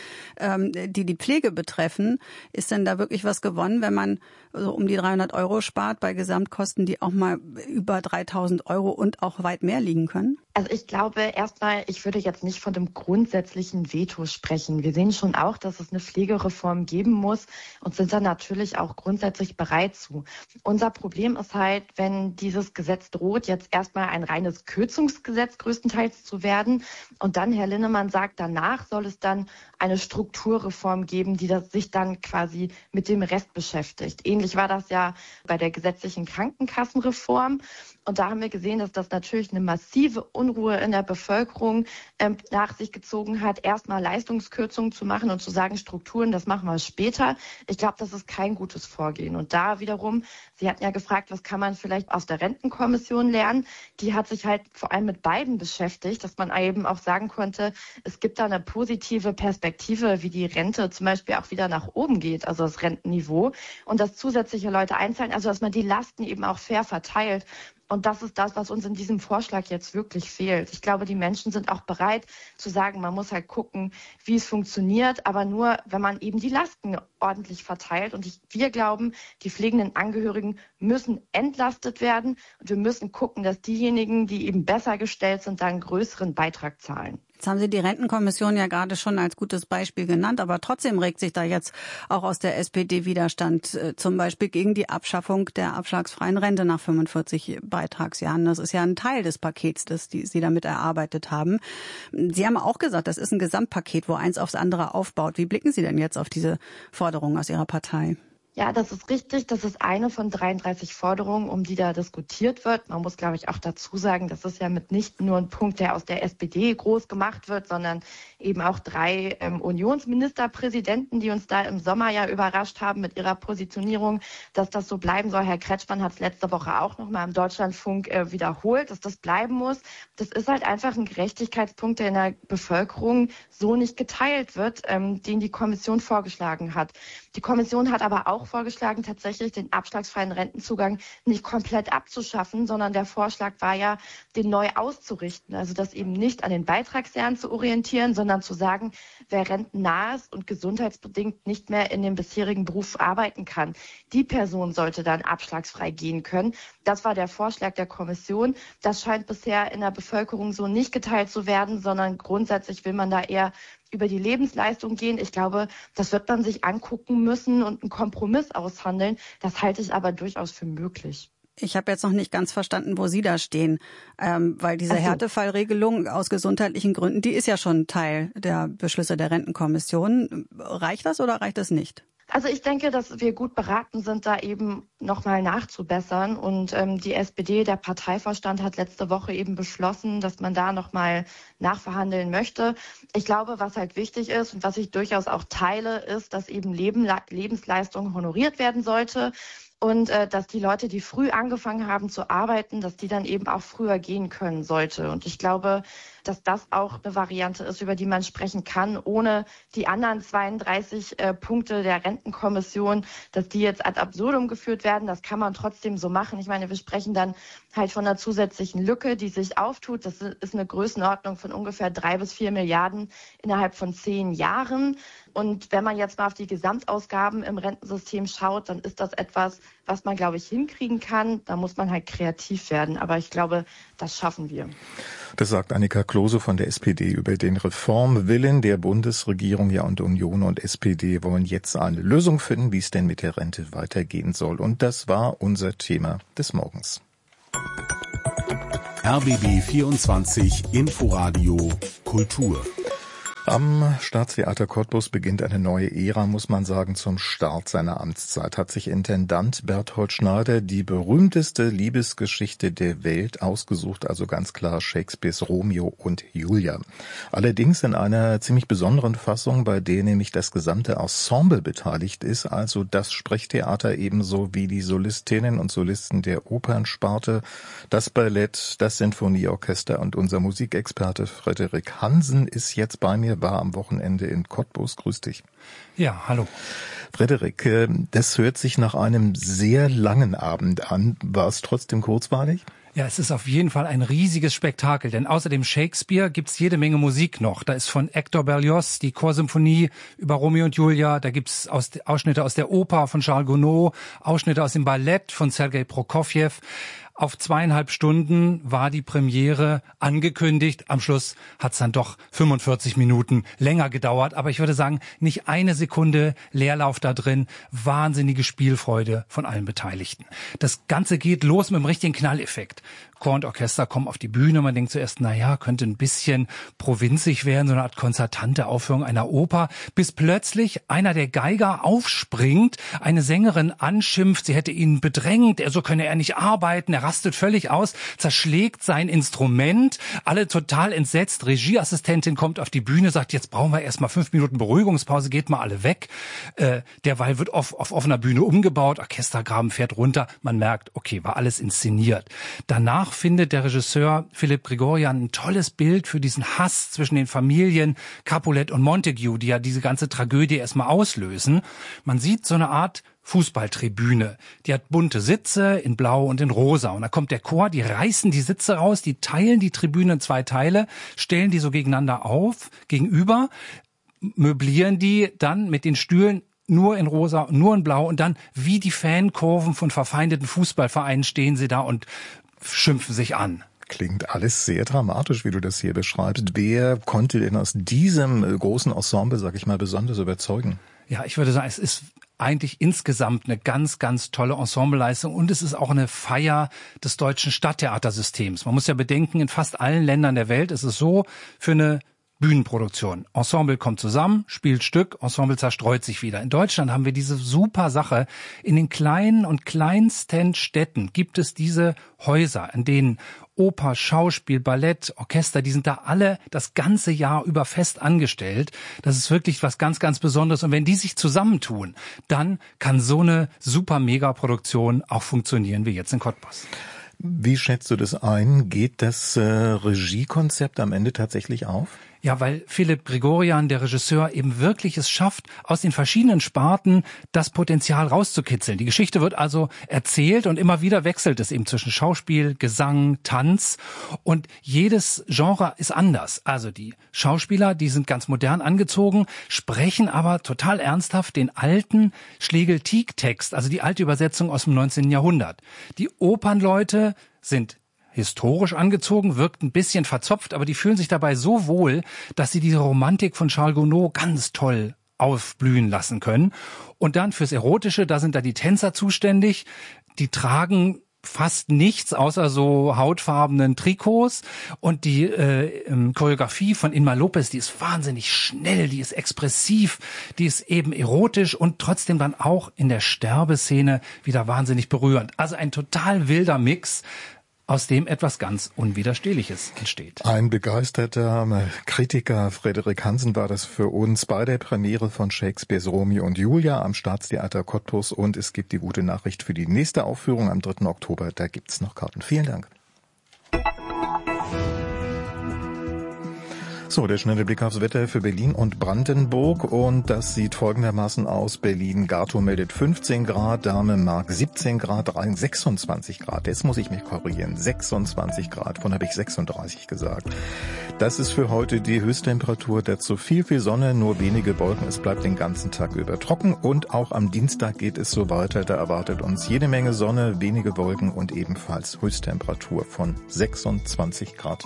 die die Pflege betreffen. Ist denn da wirklich was gewonnen, wenn man so um die dreihundert Euro spart bei Gesamtkosten, die auch mal über dreitausend Euro und auch weit mehr liegen können? Also ich glaube erstmal, ich würde jetzt nicht von dem grundsätzlichen Veto sprechen. Wir sehen schon auch, dass es eine Pflegereform geben muss und sind da natürlich auch grundsätzlich bereit zu. Unser Problem ist halt, wenn dieses Gesetz droht, jetzt erstmal ein reines Kürzungsgesetz größtenteils zu werden und dann, Herr Linnemann sagt, danach soll es dann eine Strukturreform geben, die das sich dann quasi mit dem Rest beschäftigt. Ähnlich war das ja bei der gesetzlichen Krankenkassenreform. Und da haben wir gesehen, dass das natürlich eine massive Unruhe in der Bevölkerung ähm, nach sich gezogen hat, erstmal Leistungskürzungen zu machen und zu sagen, Strukturen, das machen wir später. Ich glaube, das ist kein gutes Vorgehen. Und da wiederum, Sie hatten ja gefragt, was kann man vielleicht aus der Rentenkommission lernen? Die hat sich halt vor allem mit beiden beschäftigt, dass man eben auch sagen konnte, es gibt da eine positive Perspektive, wie die Rente zum Beispiel auch wieder nach oben geht, also das Rentenniveau. Und dass zusätzliche Leute einzahlen, also dass man die Lasten eben auch fair verteilt. Und das ist das, was uns in diesem Vorschlag jetzt wirklich fehlt. Ich glaube, die Menschen sind auch bereit zu sagen, man muss halt gucken, wie es funktioniert, aber nur, wenn man eben die Lasten ordentlich verteilt. Und ich, wir glauben, die pflegenden Angehörigen müssen entlastet werden. Und wir müssen gucken, dass diejenigen, die eben besser gestellt sind, da einen größeren Beitrag zahlen. Jetzt haben Sie die Rentenkommission ja gerade schon als gutes Beispiel genannt, aber trotzdem regt sich da jetzt auch aus der S P D Widerstand, äh, zum Beispiel gegen die Abschaffung der abschlagsfreien Rente nach fünfundvierzig Beitragsjahren. Das ist ja ein Teil des Pakets, das die Sie damit erarbeitet haben. Sie haben auch gesagt, das ist ein Gesamtpaket, wo eins aufs andere aufbaut. Wie blicken Sie denn jetzt auf diese Forderungen aus Ihrer Partei? Ja, das ist richtig. Das ist eine von dreiunddreißig Forderungen, um die da diskutiert wird. Man muss, glaube ich, auch dazu sagen, das ist ja mit nicht nur ein Punkt, der aus der S P D groß gemacht wird, sondern eben auch drei ähm, Unionsministerpräsidenten, die uns da im Sommer ja überrascht haben mit ihrer Positionierung, dass das so bleiben soll. Herr Kretschmann hat es letzte Woche auch noch mal im Deutschlandfunk äh, wiederholt, dass das bleiben muss. Das ist halt einfach ein Gerechtigkeitspunkt, der in der Bevölkerung so nicht geteilt wird, ähm, den die Kommission vorgeschlagen hat. Die Kommission hat aber auch vorgeschlagen, tatsächlich den abschlagsfreien Rentenzugang nicht komplett abzuschaffen, sondern der Vorschlag war ja, den neu auszurichten. Also das eben nicht an den Beitragsjahren zu orientieren, sondern zu sagen, wer rentennah ist und gesundheitsbedingt nicht mehr in dem bisherigen Beruf arbeiten kann, die Person sollte dann abschlagsfrei gehen können. Das war der Vorschlag der Kommission. Das scheint bisher in der Bevölkerung so nicht geteilt zu werden, sondern grundsätzlich will man da eher über die Lebensleistung gehen. Ich glaube, das wird man sich angucken müssen und einen Kompromiss aushandeln. Das halte ich aber durchaus für möglich. Ich habe jetzt noch nicht ganz verstanden, wo Sie da stehen, ähm, weil diese so. Härtefallregelung aus gesundheitlichen Gründen, die ist ja schon Teil der Beschlüsse der Rentenkommission. Reicht das oder reicht das nicht? Also ich denke, dass wir gut beraten sind, da eben nochmal nachzubessern. Und ähm, die S P D, der Parteivorstand, hat letzte Woche eben beschlossen, dass man da nochmal nachverhandeln möchte. Ich glaube, was halt wichtig ist und was ich durchaus auch teile, ist, dass eben Leben, Lebensleistung honoriert werden sollte. und äh, dass die Leute, die früh angefangen haben zu arbeiten, dass die dann eben auch früher gehen können sollte. Und ich glaube, dass das auch eine Variante ist, über die man sprechen kann, ohne die anderen zweiunddreißig äh, Punkte der Rentenkommission, dass die jetzt ad absurdum geführt werden. Das kann man trotzdem so machen. Ich meine, wir sprechen dann halt von einer zusätzlichen Lücke, die sich auftut. Das ist eine Größenordnung von ungefähr drei bis vier Milliarden innerhalb von zehn Jahren. Und wenn man jetzt mal auf die Gesamtausgaben im Rentensystem schaut, dann ist das etwas, was man, glaube ich, hinkriegen kann. Da muss man halt kreativ werden. Aber ich glaube, das schaffen wir. Das sagt Annika Klose von der S P D über den Reformwillen der Bundesregierung. Ja, und Union und S P D wollen jetzt eine Lösung finden, wie es denn mit der Rente weitergehen soll. Und das war unser Thema des Morgens. R B B vierundzwanzig Inforadio Kultur. Am Staatstheater Cottbus beginnt eine neue Ära, muss man sagen, zum Start seiner Amtszeit. Hat sich Intendant Berthold Schneider die berühmteste Liebesgeschichte der Welt ausgesucht, also ganz klar Shakespeares Romeo und Julia. Allerdings in einer ziemlich besonderen Fassung, bei der nämlich das gesamte Ensemble beteiligt ist, also das Sprechtheater ebenso wie die Solistinnen und Solisten der Opernsparte, das Ballett, das Sinfonieorchester, und unser Musikexperte Frederik Hansen ist jetzt bei mir, war am Wochenende in Cottbus. Grüß dich. Ja, hallo. Frederik, das hört sich nach einem sehr langen Abend an. War es trotzdem kurzweilig? Ja, es ist auf jeden Fall ein riesiges Spektakel, denn außer dem Shakespeare gibt's jede Menge Musik noch. Da ist von Hector Berlioz die Chorsymphonie über Romeo und Julia, da gibt's aus, Ausschnitte aus der Oper von Charles Gounod, Ausschnitte aus dem Ballett von Sergei Prokofjew. Auf zweieinhalb Stunden war die Premiere angekündigt. Am Schluss hat es dann doch fünfundvierzig Minuten länger gedauert. Aber ich würde sagen, nicht eine Sekunde Leerlauf da drin. Wahnsinnige Spielfreude von allen Beteiligten. Das Ganze geht los mit einem richtigen Knalleffekt. Chor und Orchester kommen auf die Bühne. Man denkt zuerst, na ja, könnte ein bisschen provinzig werden, so eine Art konzertante Aufführung einer Oper, bis plötzlich einer der Geiger aufspringt, eine Sängerin anschimpft, sie hätte ihn bedrängt, er so könne er nicht arbeiten, er rastet völlig aus, zerschlägt sein Instrument, alle total entsetzt, Regieassistentin kommt auf die Bühne, sagt, jetzt brauchen wir erstmal fünf Minuten Beruhigungspause, geht mal alle weg. Äh, derweil wird auf, auf offener Bühne umgebaut, Orchestergraben fährt runter, man merkt, okay, war alles inszeniert. Danach findet der Regisseur Philipp Grigorian ein tolles Bild für diesen Hass zwischen den Familien Capulet und Montague, die ja diese ganze Tragödie erstmal auslösen. Man sieht so eine Art Fußballtribüne. Die hat bunte Sitze in Blau und in Rosa. Und da kommt der Chor, die reißen die Sitze raus, die teilen die Tribüne in zwei Teile, stellen die so gegeneinander auf, gegenüber, möblieren die dann mit den Stühlen nur in Rosa, nur in Blau, und dann wie die Fankurven von verfeindeten Fußballvereinen stehen sie da und schimpfen sich an. Klingt alles sehr dramatisch, wie du das hier beschreibst. Wer konnte denn aus diesem großen Ensemble, sag ich mal, besonders überzeugen? Ja, ich würde sagen, es ist eigentlich insgesamt eine ganz, ganz tolle Ensembleleistung, und es ist auch eine Feier des deutschen Stadttheatersystems. Man muss ja bedenken, in fast allen Ländern der Welt ist es so, für eine Bühnenproduktion. Ensemble kommt zusammen, spielt Stück, Ensemble zerstreut sich wieder. In Deutschland haben wir diese super Sache. In den kleinen und kleinsten Städten gibt es diese Häuser, in denen Oper, Schauspiel, Ballett, Orchester, die sind da alle das ganze Jahr über fest angestellt. Das ist wirklich was ganz, ganz Besonderes. Und wenn die sich zusammentun, dann kann so eine super Megaproduktion auch funktionieren wie jetzt in Cottbus. Wie schätzt du das ein? Geht das äh, Regiekonzept am Ende tatsächlich auf? Ja, weil Philipp Grigorian, der Regisseur, eben wirklich es schafft, aus den verschiedenen Sparten das Potenzial rauszukitzeln. Die Geschichte wird also erzählt und immer wieder wechselt es eben zwischen Schauspiel, Gesang, Tanz, und jedes Genre ist anders. Also die Schauspieler, die sind ganz modern angezogen, sprechen aber total ernsthaft den alten Schlegel-Tieck-Text, also die alte Übersetzung aus dem neunzehnten Jahrhundert. Die Opernleute sind historisch angezogen, wirkt ein bisschen verzopft, aber die fühlen sich dabei so wohl, dass sie diese Romantik von Charles Gounod ganz toll aufblühen lassen können. Und dann fürs Erotische, da sind da die Tänzer zuständig, die tragen fast nichts außer so hautfarbenen Trikots, und die äh, Choreografie von Inma Lopez, die ist wahnsinnig schnell, die ist expressiv, die ist eben erotisch und trotzdem dann auch in der Sterbeszene wieder wahnsinnig berührend. Also ein total wilder Mix. aus dem etwas ganz Unwiderstehliches entsteht. Ein begeisterter Kritiker, Frederik Hansen, war das für uns bei der Premiere von Shakespeares Romeo und Julia am Staatstheater Cottbus. Und es gibt die gute Nachricht für die nächste Aufführung am dritten Oktober. Da gibt's noch Karten. Vielen Dank. So, der schnelle Blick aufs Wetter für Berlin und Brandenburg, und das sieht folgendermaßen aus. Berlin-Gatow meldet fünfzehn Grad, Dahme-Mark siebzehn Grad, Rhein sechsundzwanzig Grad. Jetzt muss ich mich korrigieren, sechsundzwanzig Grad, von habe ich sechsunddreißig gesagt. Das ist für heute die Höchsttemperatur, dazu viel, viel Sonne, nur wenige Wolken. Es bleibt den ganzen Tag über trocken, und auch am Dienstag geht es so weiter. Da erwartet uns jede Menge Sonne, wenige Wolken und ebenfalls Höchsttemperatur von sechsundzwanzig Grad.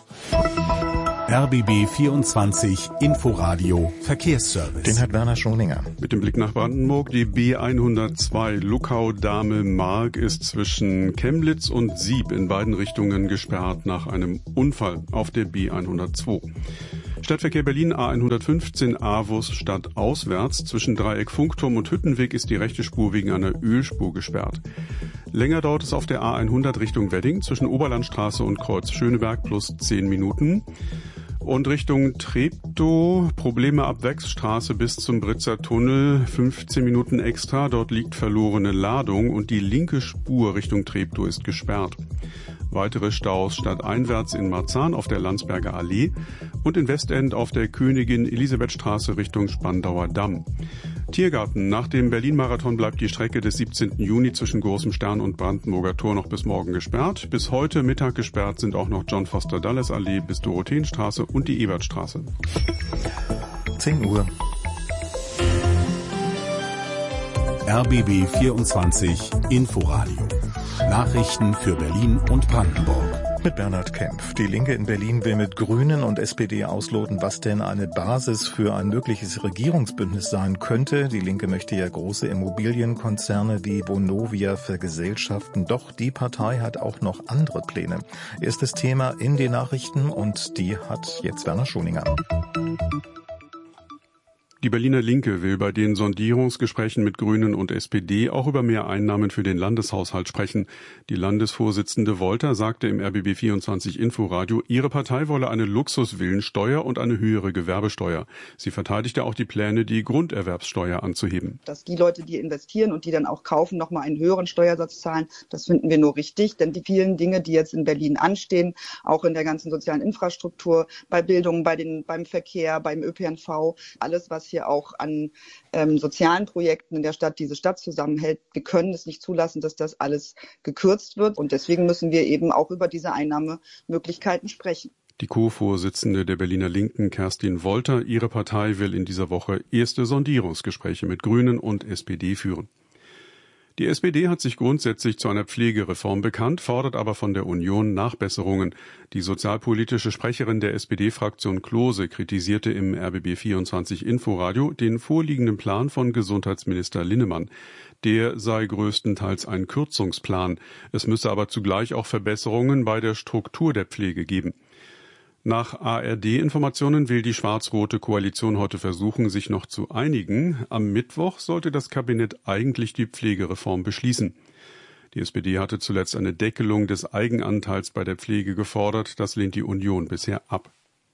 R B B vierundzwanzig Inforadio Verkehrsservice. Den hat Werner Schoninger. Mit dem Blick nach Brandenburg. Die B hundertzwei Luckau-Dahme-Mark ist zwischen Chemnitz und Sieb in beiden Richtungen gesperrt nach einem Unfall auf der B hundertzwei. Stadtverkehr Berlin A hundertfünfzehn Avus stadtauswärts. Zwischen Dreieck Funkturm und Hüttenweg ist die rechte Spur wegen einer Ölspur gesperrt. Länger dauert es auf der A hundert Richtung Wedding zwischen Oberlandstraße und Kreuz Schöneberg plus zehn Minuten. Und Richtung Treptow, Probleme ab Wechsstraße bis zum Britzer Tunnel, fünfzehn Minuten extra. Dort liegt verlorene Ladung und die linke Spur Richtung Treptow ist gesperrt. Weitere Staus stadteinwärts in Marzahn auf der Landsberger Allee und in Westend auf der Königin-Elisabeth-Straße Richtung Spandauer Damm. Tiergarten. Nach dem Berlin-Marathon bleibt die Strecke des siebzehnten Juni zwischen Großem Stern und Brandenburger Tor noch bis morgen gesperrt. Bis heute Mittag gesperrt sind auch noch John Foster Dulles Allee bis Dorotheenstraße und die Ebertstraße. zehn Uhr. R B B vierundzwanzig Inforadio. Nachrichten für Berlin und Brandenburg. Mit Bernhard Kempf. Die Linke in Berlin will mit Grünen und S P D ausloten, was denn eine Basis für ein mögliches Regierungsbündnis sein könnte. Die Linke möchte ja große Immobilienkonzerne wie Vonovia vergesellschaften. Doch die Partei hat auch noch andere Pläne. Erstes Thema in den Nachrichten, und die hat jetzt Werner Schoninger. Die Berliner Linke will bei den Sondierungsgesprächen mit Grünen und S P D auch über mehr Einnahmen für den Landeshaushalt sprechen. Die Landesvorsitzende Wolter sagte im R B B vierundzwanzig Inforadio, ihre Partei wolle eine Luxusvillensteuer und eine höhere Gewerbesteuer. Sie verteidigte auch die Pläne, die Grunderwerbssteuer anzuheben. Dass die Leute, die investieren und die dann auch kaufen, nochmal einen höheren Steuersatz zahlen, das finden wir nur richtig. Denn die vielen Dinge, die jetzt in Berlin anstehen, auch in der ganzen sozialen Infrastruktur, bei Bildung, bei den, beim Verkehr, beim Ö P N V, alles, was hier auch an ähm, sozialen Projekten in der Stadt diese Stadt zusammenhält. Wir können es nicht zulassen, dass das alles gekürzt wird. Und deswegen müssen wir eben auch über diese Einnahmemöglichkeiten sprechen. Die Co-Vorsitzende der Berliner Linken, Kerstin Wolter, ihre Partei will in dieser Woche erste Sondierungsgespräche mit Grünen und S P D führen. Die S P D hat sich grundsätzlich zu einer Pflegereform bekannt, fordert aber von der Union Nachbesserungen. Die sozialpolitische Sprecherin der S P D-Fraktion Klose kritisierte im R B B vierundzwanzig Inforadio den vorliegenden Plan von Gesundheitsminister Linnemann. Der sei größtenteils ein Kürzungsplan. Es müsse aber zugleich auch Verbesserungen bei der Struktur der Pflege geben. Nach A R D-Informationen will die schwarz-rote Koalition heute versuchen, sich noch zu einigen. Am Mittwoch sollte das Kabinett eigentlich die Pflegereform beschließen. Die S P D hatte zuletzt eine Deckelung des Eigenanteils bei der Pflege gefordert. Das lehnt die Union bisher ab.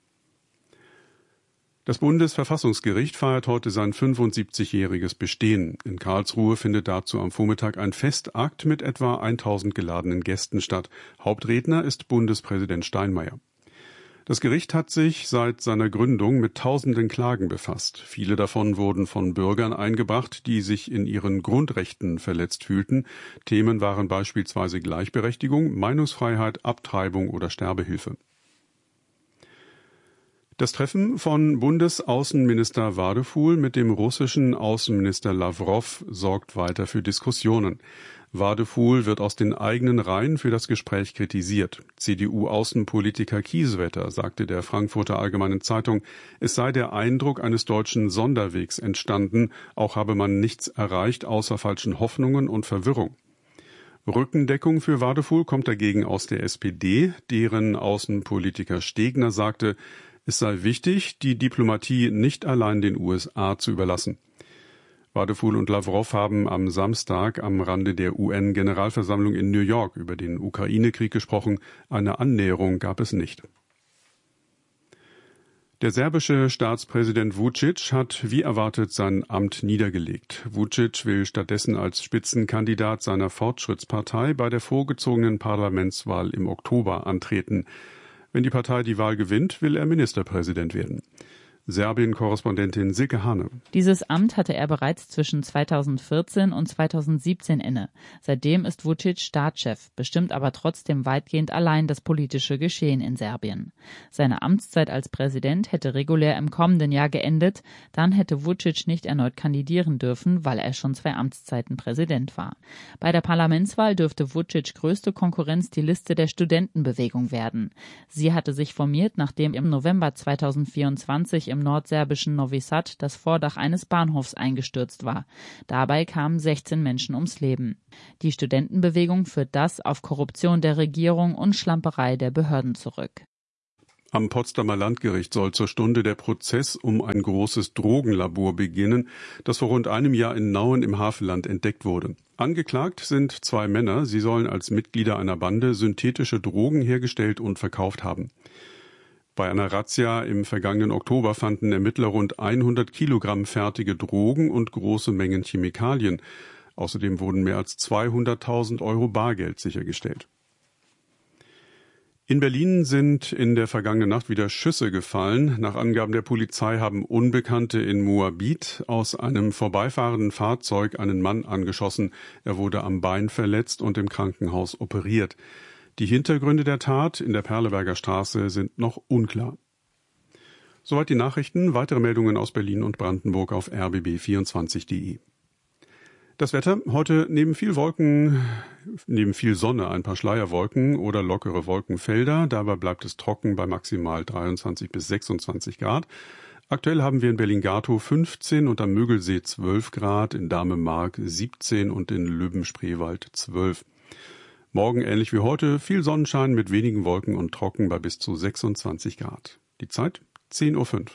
Das Bundesverfassungsgericht feiert heute sein fünfundsiebzigjähriges Bestehen. In Karlsruhe findet dazu am Vormittag ein Festakt mit etwa tausend geladenen Gästen statt. Hauptredner ist Bundespräsident Steinmeier. Das Gericht hat sich seit seiner Gründung mit tausenden Klagen befasst. Viele davon wurden von Bürgern eingebracht, die sich in ihren Grundrechten verletzt fühlten. Themen waren beispielsweise Gleichberechtigung, Meinungsfreiheit, Abtreibung oder Sterbehilfe. Das Treffen von Bundesaußenminister Wadephul mit dem russischen Außenminister Lawrow sorgt weiter für Diskussionen. Wadephul wird aus den eigenen Reihen für das Gespräch kritisiert. C D U-Außenpolitiker Kiesewetter sagte der Frankfurter Allgemeinen Zeitung, es sei der Eindruck eines deutschen Sonderwegs entstanden, auch habe man nichts erreicht außer falschen Hoffnungen und Verwirrung. Rückendeckung für Wadephul kommt dagegen aus der S P D, deren Außenpolitiker Stegner sagte, es sei wichtig, die Diplomatie nicht allein den U S A zu überlassen. Wadefuhl und Lavrov haben am Samstag am Rande der U N-Generalversammlung in New York über den Ukraine-Krieg gesprochen. Eine Annäherung gab es nicht. Der serbische Staatspräsident Vučić hat wie erwartet sein Amt niedergelegt. Vučić will stattdessen als Spitzenkandidat seiner Fortschrittspartei bei der vorgezogenen Parlamentswahl im Oktober antreten. Wenn die Partei die Wahl gewinnt, will er Ministerpräsident werden. Serbien-Korrespondentin Silke Hane. Dieses Amt hatte er bereits zwischen zweitausendvierzehn und zweitausendsiebzehn inne. Seitdem ist Vučić Staatschef, bestimmt aber trotzdem weitgehend allein das politische Geschehen in Serbien. Seine Amtszeit als Präsident hätte regulär im kommenden Jahr geendet. Dann hätte Vučić nicht erneut kandidieren dürfen, weil er schon zwei Amtszeiten Präsident war. Bei der Parlamentswahl dürfte Vučić größte Konkurrenz die Liste der Studentenbewegung werden. Sie hatte sich formiert, nachdem im November zweitausendvierundzwanzig im nordserbischen Novi Sad das Vordach eines Bahnhofs eingestürzt war. Dabei kamen sechzehn Menschen ums Leben. Die Studentenbewegung führt das auf Korruption der Regierung und Schlamperei der Behörden zurück. Am Potsdamer Landgericht soll zur Stunde der Prozess um ein großes Drogenlabor beginnen, das vor rund einem Jahr in Nauen im Havelland entdeckt wurde. Angeklagt sind zwei Männer. Sie sollen als Mitglieder einer Bande synthetische Drogen hergestellt und verkauft haben. Bei einer Razzia im vergangenen Oktober fanden Ermittler rund hundert Kilogramm fertige Drogen und große Mengen Chemikalien. Außerdem wurden mehr als zweihunderttausend Euro Bargeld sichergestellt. In Berlin sind in der vergangenen Nacht wieder Schüsse gefallen. Nach Angaben der Polizei haben Unbekannte in Moabit aus einem vorbeifahrenden Fahrzeug einen Mann angeschossen. Er wurde am Bein verletzt und im Krankenhaus operiert. Die Hintergründe der Tat in der Perleberger Straße sind noch unklar. Soweit die Nachrichten. Weitere Meldungen aus Berlin und Brandenburg auf r b b vierundzwanzig punkt de. Das Wetter heute neben viel Wolken, neben viel Sonne ein paar Schleierwolken oder lockere Wolkenfelder. Dabei bleibt es trocken bei maximal dreiundzwanzig bis sechsundzwanzig Grad. Aktuell haben wir in Berlin-Gatow fünfzehn und am Mögelsee zwölf Grad, in Dahme-Mark siebzehn und in Löben-Spreewald zwölf. Morgen ähnlich wie heute, viel Sonnenschein mit wenigen Wolken und trocken bei bis zu sechsundzwanzig Grad. Die Zeit zehn Uhr fünf.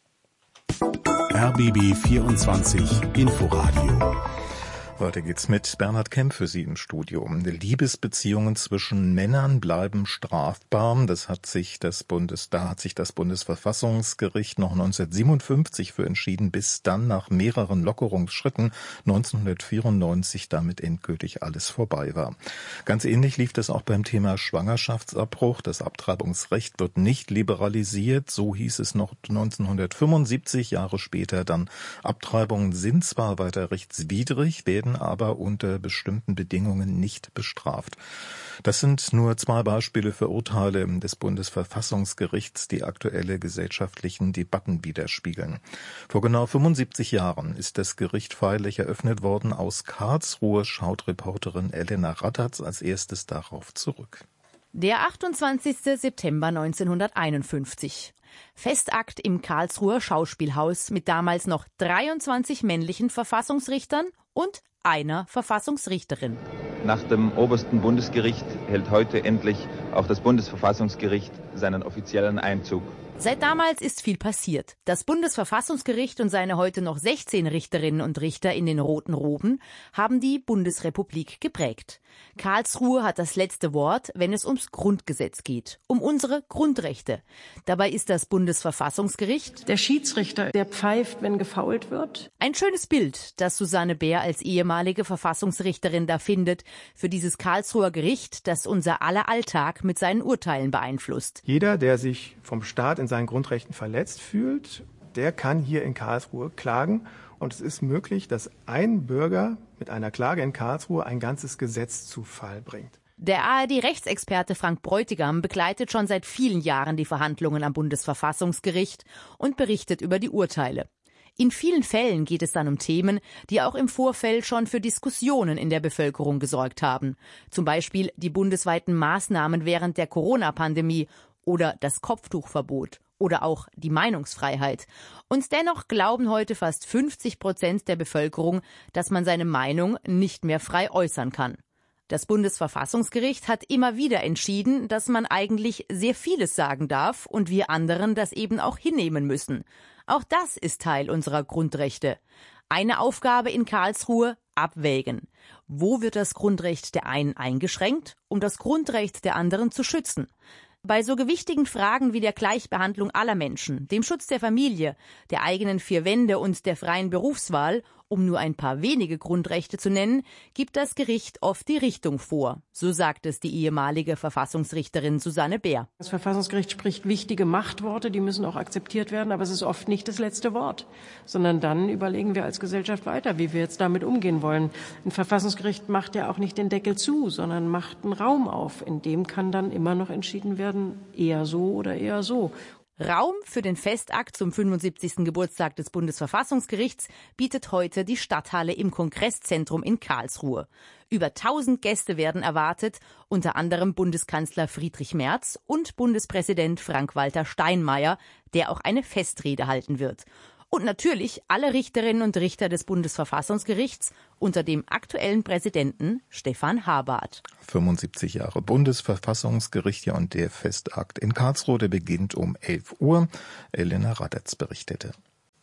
R B B vierundzwanzig Inforadio. Weiter geht's mit Bernhard Kemp für Sie im Studio. Liebesbeziehungen zwischen Männern bleiben strafbar. Das hat sich das Bundes, da hat sich das Bundesverfassungsgericht noch neunzehnhundertsiebenundfünfzig für entschieden, bis dann nach mehreren Lockerungsschritten neunzehnhundertvierundneunzig damit endgültig alles vorbei war. Ganz ähnlich lief das auch beim Thema Schwangerschaftsabbruch. Das Abtreibungsrecht wird nicht liberalisiert. So hieß es noch neunzehnhundertfünfundsiebzig, Jahre später dann. Abtreibungen sind zwar weiter rechtswidrig, werden aber unter bestimmten Bedingungen nicht bestraft. Das sind nur zwei Beispiele für Urteile des Bundesverfassungsgerichts, die aktuelle gesellschaftlichen Debatten widerspiegeln. Vor genau fünfundsiebzig Jahren ist das Gericht feierlich eröffnet worden. Aus Karlsruhe schaut Reporterin Elena Raddatz als erstes darauf zurück. Der achtundzwanzigster September neunzehnhunderteinundfünfzig. Festakt im Karlsruher Schauspielhaus mit damals noch dreiundzwanzig männlichen Verfassungsrichtern und einer Verfassungsrichterin. Nach dem obersten Bundesgericht hält heute endlich auch das Bundesverfassungsgericht seinen offiziellen Einzug. Seit damals ist viel passiert. Das Bundesverfassungsgericht und seine heute noch sechzehn Richterinnen und Richter in den roten Roben haben die Bundesrepublik geprägt. Karlsruhe hat das letzte Wort, wenn es ums Grundgesetz geht, um unsere Grundrechte. Dabei ist das Bundesverfassungsgericht der Schiedsrichter, der pfeift, wenn gefault wird. Ein schönes Bild, das Susanne Bär als ehemalige Verfassungsrichterin da findet, für dieses Karlsruher Gericht, das unser aller Alltag mit seinen Urteilen beeinflusst. Jeder, der sich vom Staat in seinen Grundrechten verletzt fühlt, der kann hier in Karlsruhe klagen. Und es ist möglich, dass ein Bürger mit einer Klage in Karlsruhe ein ganzes Gesetz zu Fall bringt. Der A R D-Rechtsexperte Frank Bräutigam begleitet schon seit vielen Jahren die Verhandlungen am Bundesverfassungsgericht und berichtet über die Urteile. In vielen Fällen geht es dann um Themen, die auch im Vorfeld schon für Diskussionen in der Bevölkerung gesorgt haben. Zum Beispiel die bundesweiten Maßnahmen während der Corona-Pandemie oder das Kopftuchverbot. Oder auch die Meinungsfreiheit. Und dennoch glauben heute fast fünfzig Prozent der Bevölkerung, dass man seine Meinung nicht mehr frei äußern kann. Das Bundesverfassungsgericht hat immer wieder entschieden, dass man eigentlich sehr vieles sagen darf und wir anderen das eben auch hinnehmen müssen. Auch das ist Teil unserer Grundrechte. Eine Aufgabe in Karlsruhe: abwägen. Wo wird das Grundrecht der einen eingeschränkt, um das Grundrecht der anderen zu schützen? Bei so gewichtigen Fragen wie der Gleichbehandlung aller Menschen, dem Schutz der Familie, der eigenen vier Wände und der freien Berufswahl, um nur ein paar wenige Grundrechte zu nennen, gibt das Gericht oft die Richtung vor. So sagt es die ehemalige Verfassungsrichterin Susanne Bär. Das Verfassungsgericht spricht wichtige Machtworte, die müssen auch akzeptiert werden, aber es ist oft nicht das letzte Wort, sondern dann überlegen wir als Gesellschaft weiter, wie wir jetzt damit umgehen wollen. Ein Verfassungsgericht macht ja auch nicht den Deckel zu, sondern macht einen Raum auf. In dem kann dann immer noch entschieden werden, eher so oder eher so. Raum für den Festakt zum fünfundsiebzigsten Geburtstag des Bundesverfassungsgerichts bietet heute die Stadthalle im Kongresszentrum in Karlsruhe. Über tausend Gäste werden erwartet, unter anderem Bundeskanzler Friedrich Merz und Bundespräsident Frank-Walter Steinmeier, der auch eine Festrede halten wird. Und natürlich alle Richterinnen und Richter des Bundesverfassungsgerichts unter dem aktuellen Präsidenten Stefan Habart. fünfundsiebzig Jahre Bundesverfassungsgericht, ja, und der Festakt in Karlsruhe, der beginnt um elf Uhr. Elena Radetz berichtete.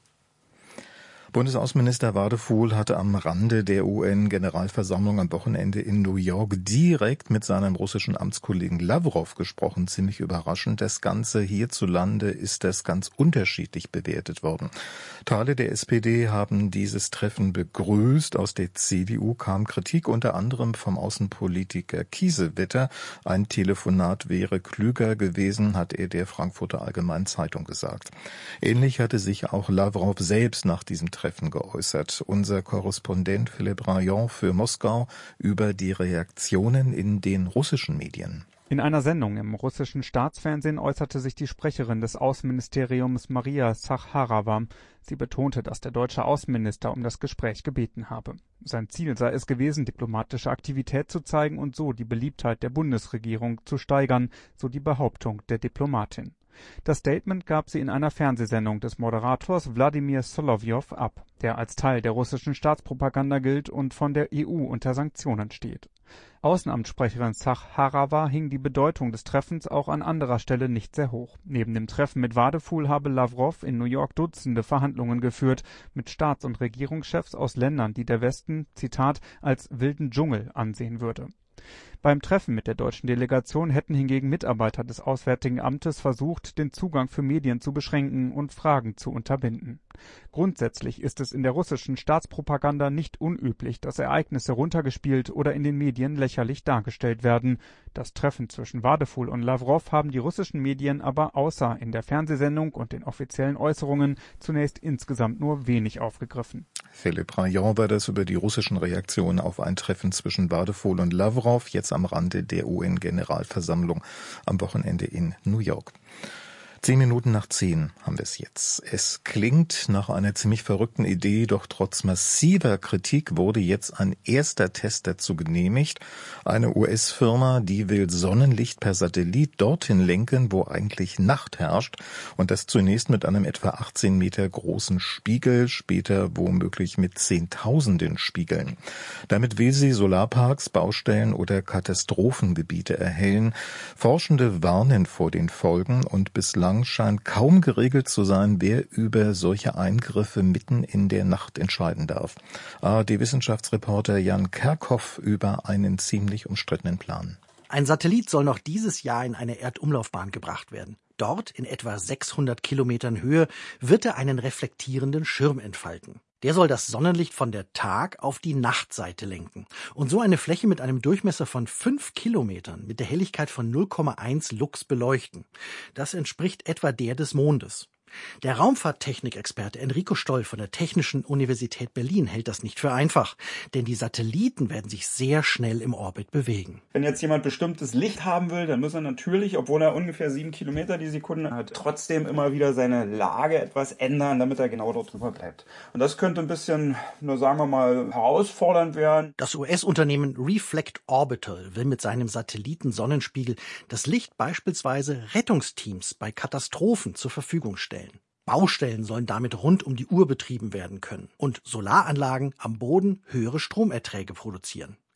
Bundesaußenminister Wadefuhl hatte am Rande der U N-Generalversammlung am Wochenende in New York direkt mit seinem russischen Amtskollegen Lawrow gesprochen. Ziemlich überraschend. Das Ganze hierzulande ist das ganz unterschiedlich bewertet worden. Teile der S P D haben dieses Treffen begrüßt. Aus der C D U kam Kritik unter anderem vom Außenpolitiker Kiesewetter. Ein Telefonat wäre klüger gewesen, hat er der Frankfurter Allgemeinen Zeitung gesagt. Ähnlich hatte sich auch Lawrow selbst nach diesem Treffen geäußert. Unser Korrespondent Philipp Rayon für Moskau über die Reaktionen in den russischen Medien. In einer Sendung im russischen Staatsfernsehen äußerte sich die Sprecherin des Außenministeriums Maria Zacharowa. Sie betonte, dass der deutsche Außenminister um das Gespräch gebeten habe. Sein Ziel sei es gewesen, diplomatische Aktivität zu zeigen und so die Beliebtheit der Bundesregierung zu steigern, so die Behauptung der Diplomatin. Das Statement gab sie in einer Fernsehsendung des Moderators Wladimir Solowjow ab, der als Teil der russischen Staatspropaganda gilt und von der E U unter Sanktionen steht. Außenamtssprecherin Zacharowa hing die Bedeutung des Treffens auch an anderer Stelle nicht sehr hoch. Neben dem Treffen mit Wadefuhl habe Lawrow in New York Dutzende Verhandlungen geführt mit Staats- und Regierungschefs aus Ländern, die der Westen, Zitat, als wilden Dschungel ansehen würde. Beim Treffen mit der deutschen Delegation hätten hingegen Mitarbeiter des Auswärtigen Amtes versucht, den Zugang für Medien zu beschränken und Fragen zu unterbinden. Grundsätzlich ist es in der russischen Staatspropaganda nicht unüblich, dass Ereignisse runtergespielt oder in den Medien lächerlich dargestellt werden. Das Treffen zwischen Wadefuhl und Lawrow haben die russischen Medien aber außer in der Fernsehsendung und den offiziellen Äußerungen zunächst insgesamt nur wenig aufgegriffen. Philipp Rayon war das über die russischen Reaktionen auf ein Treffen zwischen Wadefuhl und Lawrow, jetzt am Rande der U N-Generalversammlung am Wochenende in New York. Zehn Minuten nach zehn haben wir es jetzt. Es klingt nach einer ziemlich verrückten Idee, doch trotz massiver Kritik wurde jetzt ein erster Test dazu genehmigt. Eine U S-Firma, die will Sonnenlicht per Satellit dorthin lenken, wo eigentlich Nacht herrscht. Und das zunächst mit einem etwa achtzehn Meter großen Spiegel, später womöglich mit Zehntausenden Spiegeln. Damit will sie Solarparks, Baustellen oder Katastrophengebiete erhellen. Forschende warnen vor den Folgen und bislang scheint kaum geregelt zu sein, wer über solche Eingriffe mitten in der Nacht entscheiden darf. A R D-Wissenschaftsreporter Jan Kerkhoff über einen ziemlich umstrittenen Plan. Ein Satellit soll noch dieses Jahr in eine Erdumlaufbahn gebracht werden. Dort, in etwa sechshundert Kilometern Höhe, wird er einen reflektierenden Schirm entfalten. Der soll das Sonnenlicht von der Tag- auf die Nachtseite lenken und so eine Fläche mit einem Durchmesser von fünf Kilometern mit der Helligkeit von null Komma eins Lux beleuchten. Das entspricht etwa der des Mondes. Der Raumfahrttechnikexperte Enrico Stoll von der Technischen Universität Berlin hält das nicht für einfach, denn die Satelliten werden sich sehr schnell im Orbit bewegen. Wenn jetzt jemand bestimmtes Licht haben will, dann muss er natürlich, obwohl er ungefähr sieben Kilometer die Sekunde hat, trotzdem immer wieder seine Lage etwas ändern, damit er genau dort drüber bleibt. Und das könnte ein bisschen, nur sagen wir mal, herausfordernd werden. Das U S-Unternehmen Reflect Orbital will mit seinem Satelliten-Sonnenspiegel das Licht beispielsweise Rettungsteams bei Katastrophen zur Verfügung stellen. Baustellen sollen damit rund um die Uhr betrieben werden können und Solaranlagen am Boden höhere Stromerträge produzieren.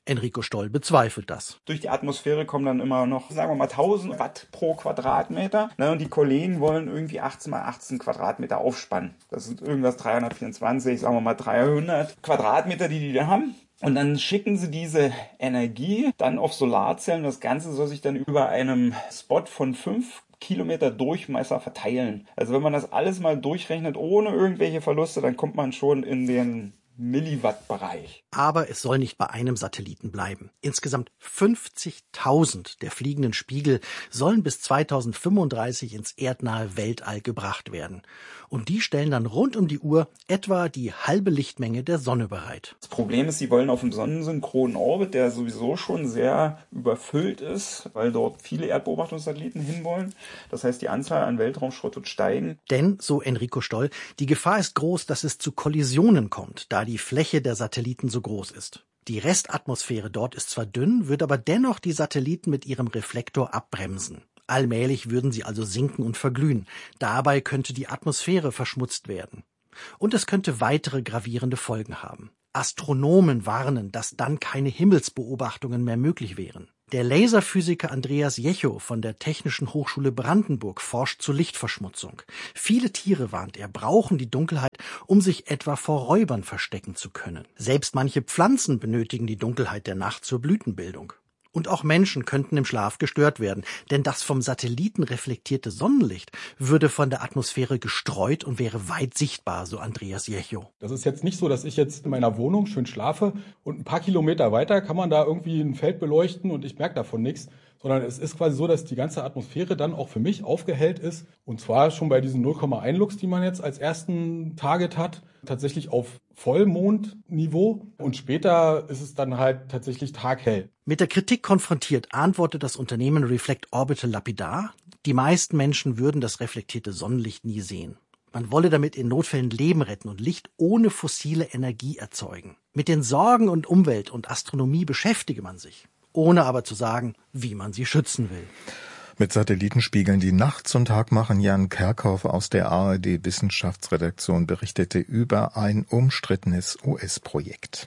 Enrico Stoll bezweifelt das. Durch die Atmosphäre kommen dann immer noch, sagen wir mal, tausend Watt pro Quadratmeter. Und die Kollegen wollen irgendwie achtzehn mal achtzehn Quadratmeter aufspannen. Das sind irgendwas dreihundertvierundzwanzig, sagen wir mal dreihundert Quadratmeter, die die da haben. Und dann schicken sie diese Energie dann auf Solarzellen. Das Ganze soll sich dann über einem Spot von fünf Kilometer Durchmesser verteilen. Also wenn man das alles mal durchrechnet, ohne irgendwelche Verluste, dann kommt man schon in den Milliwatt-Bereich. Aber es soll nicht bei einem Satelliten bleiben. Insgesamt fünfzigtausend der fliegenden Spiegel sollen bis zweitausendfünfunddreißig ins erdnahe Weltall gebracht werden. Und die stellen dann rund um die Uhr etwa die halbe Lichtmenge der Sonne bereit. Das Problem ist, sie wollen auf dem sonnensynchronen Orbit, der sowieso schon sehr überfüllt ist, weil dort viele Erdbeobachtungssatelliten hinwollen. Das heißt, die Anzahl an Weltraumschrott wird steigen. Denn, so Enrico Stoll, die Gefahr ist groß, dass es zu Kollisionen kommt, da die Fläche der Satelliten so groß ist. Die Restatmosphäre dort ist zwar dünn, wird aber dennoch die Satelliten mit ihrem Reflektor abbremsen. Allmählich würden sie also sinken und verglühen. Dabei könnte die Atmosphäre verschmutzt werden. Und es könnte weitere gravierende Folgen haben. Astronomen warnen, dass dann keine Himmelsbeobachtungen mehr möglich wären. Der Laserphysiker Andreas Jecho von der Technischen Hochschule Brandenburg forscht zur Lichtverschmutzung. Viele Tiere, warnt er, brauchen die Dunkelheit, um sich etwa vor Räubern verstecken zu können. Selbst manche Pflanzen benötigen die Dunkelheit der Nacht zur Blütenbildung. Und auch Menschen könnten im Schlaf gestört werden, denn das vom Satelliten reflektierte Sonnenlicht würde von der Atmosphäre gestreut und wäre weit sichtbar, so Andreas Jecho. Das ist jetzt nicht so, dass ich jetzt in meiner Wohnung schön schlafe und ein paar Kilometer weiter kann man da irgendwie ein Feld beleuchten und ich merke davon nichts, sondern es ist quasi so, dass die ganze Atmosphäre dann auch für mich aufgehellt ist. Und zwar schon bei diesen null Komma eins Lux, die man jetzt als ersten Target hat, tatsächlich auf Vollmondniveau. Und später ist es dann halt tatsächlich taghell. Mit der Kritik konfrontiert, antwortet das Unternehmen Reflect Orbital lapidar: Die meisten Menschen würden das reflektierte Sonnenlicht nie sehen. Man wolle damit in Notfällen Leben retten und Licht ohne fossile Energie erzeugen. Mit den Sorgen um Umwelt und Astronomie beschäftige man sich, ohne aber zu sagen, wie man sie schützen will. Mit Satellitenspiegeln, die Nacht zum Tag machen, Jan Kerkhoff aus der A R D-Wissenschaftsredaktion berichtete über ein umstrittenes U S-Projekt.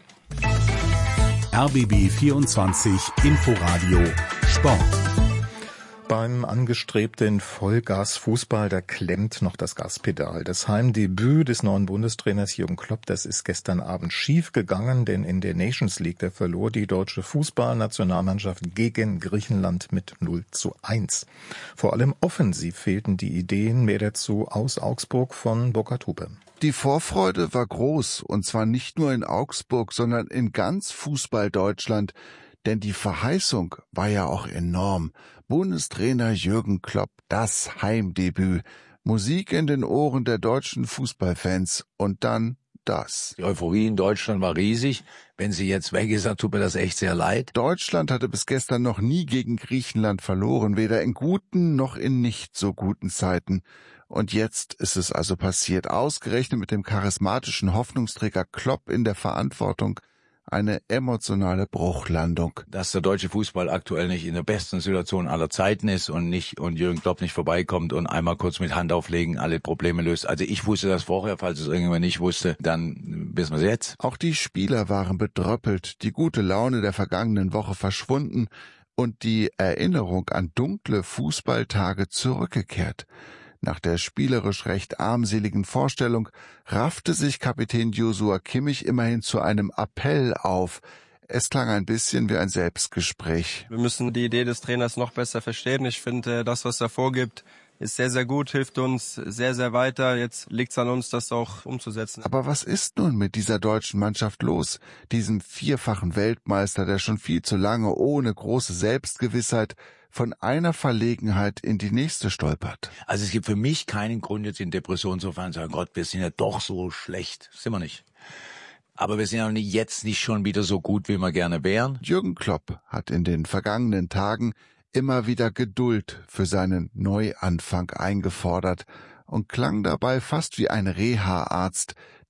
R B B vierundzwanzig Inforadio Sport. Beim angestrebten Vollgas-Fußball, da klemmt noch das Gaspedal. Das Heimdebüt des neuen Bundestrainers Jürgen Klopp, das ist gestern Abend schief gegangen, denn in der Nations League, da verlor die deutsche Fußballnationalmannschaft gegen Griechenland mit null zu eins. Vor allem offensiv fehlten die Ideen, mehr dazu aus Augsburg von Burkhard Hupe. Die Vorfreude war groß, und zwar nicht nur in Augsburg, sondern in ganz Fußball-Deutschland. Denn die Verheißung war ja auch enorm. Bundestrainer Jürgen Klopp, das Heimdebüt. Musik in den Ohren der deutschen Fußballfans und dann das. Die Euphorie in Deutschland war riesig. Wenn sie jetzt weg ist, dann tut mir das echt sehr leid. Deutschland hatte bis gestern noch nie gegen Griechenland verloren, weder in guten noch in nicht so guten Zeiten. Und jetzt ist es also passiert, ausgerechnet mit dem charismatischen Hoffnungsträger Klopp in der Verantwortung. Eine emotionale Bruchlandung. Dass der deutsche Fußball aktuell nicht in der besten Situation aller Zeiten ist und nicht und Jürgen Klopp nicht vorbeikommt und einmal kurz mit Hand auflegen alle Probleme löst. Also ich wusste das vorher, falls es irgendjemand nicht wusste, dann wissen wir es jetzt. Auch die Spieler waren bedröppelt, die gute Laune der vergangenen Woche verschwunden und die Erinnerung an dunkle Fußballtage zurückgekehrt. Nach der spielerisch recht armseligen Vorstellung raffte sich Kapitän Joshua Kimmich immerhin zu einem Appell auf. Es klang ein bisschen wie ein Selbstgespräch. Wir müssen die Idee des Trainers noch besser verstehen. Ich finde, das, was er vorgibt, ist sehr, sehr gut, hilft uns sehr, sehr weiter. Jetzt liegt es an uns, das auch umzusetzen. Aber was ist nun mit dieser deutschen Mannschaft los? Diesem vierfachen Weltmeister, der schon viel zu lange ohne große Selbstgewissheit von einer Verlegenheit in die nächste stolpert. Also es gibt für mich keinen Grund, jetzt in Depression zu fallen und zu sagen, Gott, wir sind ja doch so schlecht. Sind wir nicht. Aber wir sind ja jetzt nicht schon wieder so gut, wie wir gerne wären. Jürgen Klopp hat in den vergangenen Tagen immer wieder Geduld für seinen Neuanfang eingefordert und klang dabei fast wie ein Reha-Arzt,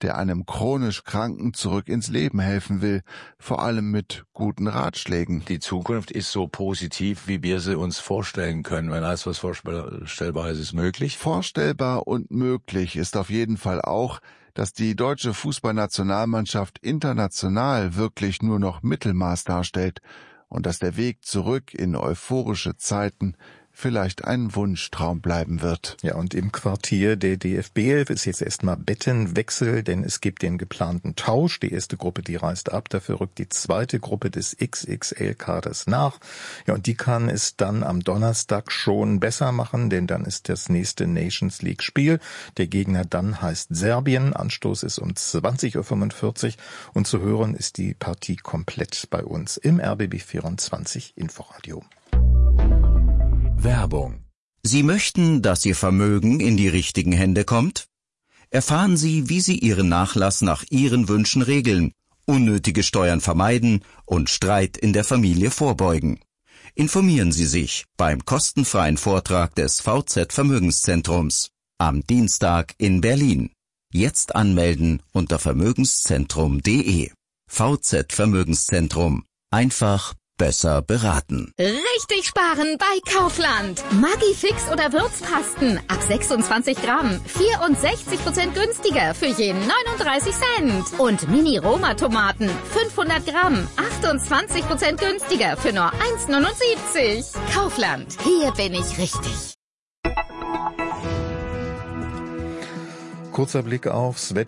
der einem chronisch Kranken zurück ins Leben helfen will, vor allem mit guten Ratschlägen. Die Zukunft ist so positiv, wie wir sie uns vorstellen können. Wenn alles, was vorstellbar ist, ist möglich. Vorstellbar und möglich ist auf jeden Fall auch, dass die deutsche Fußballnationalmannschaft international wirklich nur noch Mittelmaß darstellt und dass der Weg zurück in euphorische Zeiten vielleicht ein Wunschtraum bleiben wird. Ja, und im Quartier der D F B elf ist jetzt erstmal Bettenwechsel, denn es gibt den geplanten Tausch. Die erste Gruppe, die reist ab, dafür rückt die zweite Gruppe des X X L-Kaders nach. Ja, und die kann es dann am Donnerstag schon besser machen, denn dann ist das nächste Nations League-Spiel. Der Gegner dann heißt Serbien. Anstoß ist um zwanzig Uhr fünfundvierzig und zu hören ist die Partie komplett bei uns im R B B vierundzwanzig Inforadio. Werbung. Sie möchten, dass Ihr Vermögen in die richtigen Hände kommt? Erfahren Sie, wie Sie Ihren Nachlass nach Ihren Wünschen regeln, unnötige Steuern vermeiden und Streit in der Familie vorbeugen. Informieren Sie sich beim kostenfreien Vortrag des V Z Vermögenszentrums am Dienstag in Berlin. Jetzt anmelden unter vermögenszentrum punkt de. V Z Vermögenszentrum. Einfach besser beraten. Richtig sparen bei Kaufland. Maggi-Fix oder Würzpasten ab sechsundzwanzig Gramm. vierundsechzig Prozent günstiger für je neununddreißig Cent. Und Mini-Roma-Tomaten fünfhundert Gramm. achtundzwanzig Prozent günstiger für nur eins neunundsiebzig. Kaufland. Hier bin ich richtig. Kurzer Blick aufs Wetter.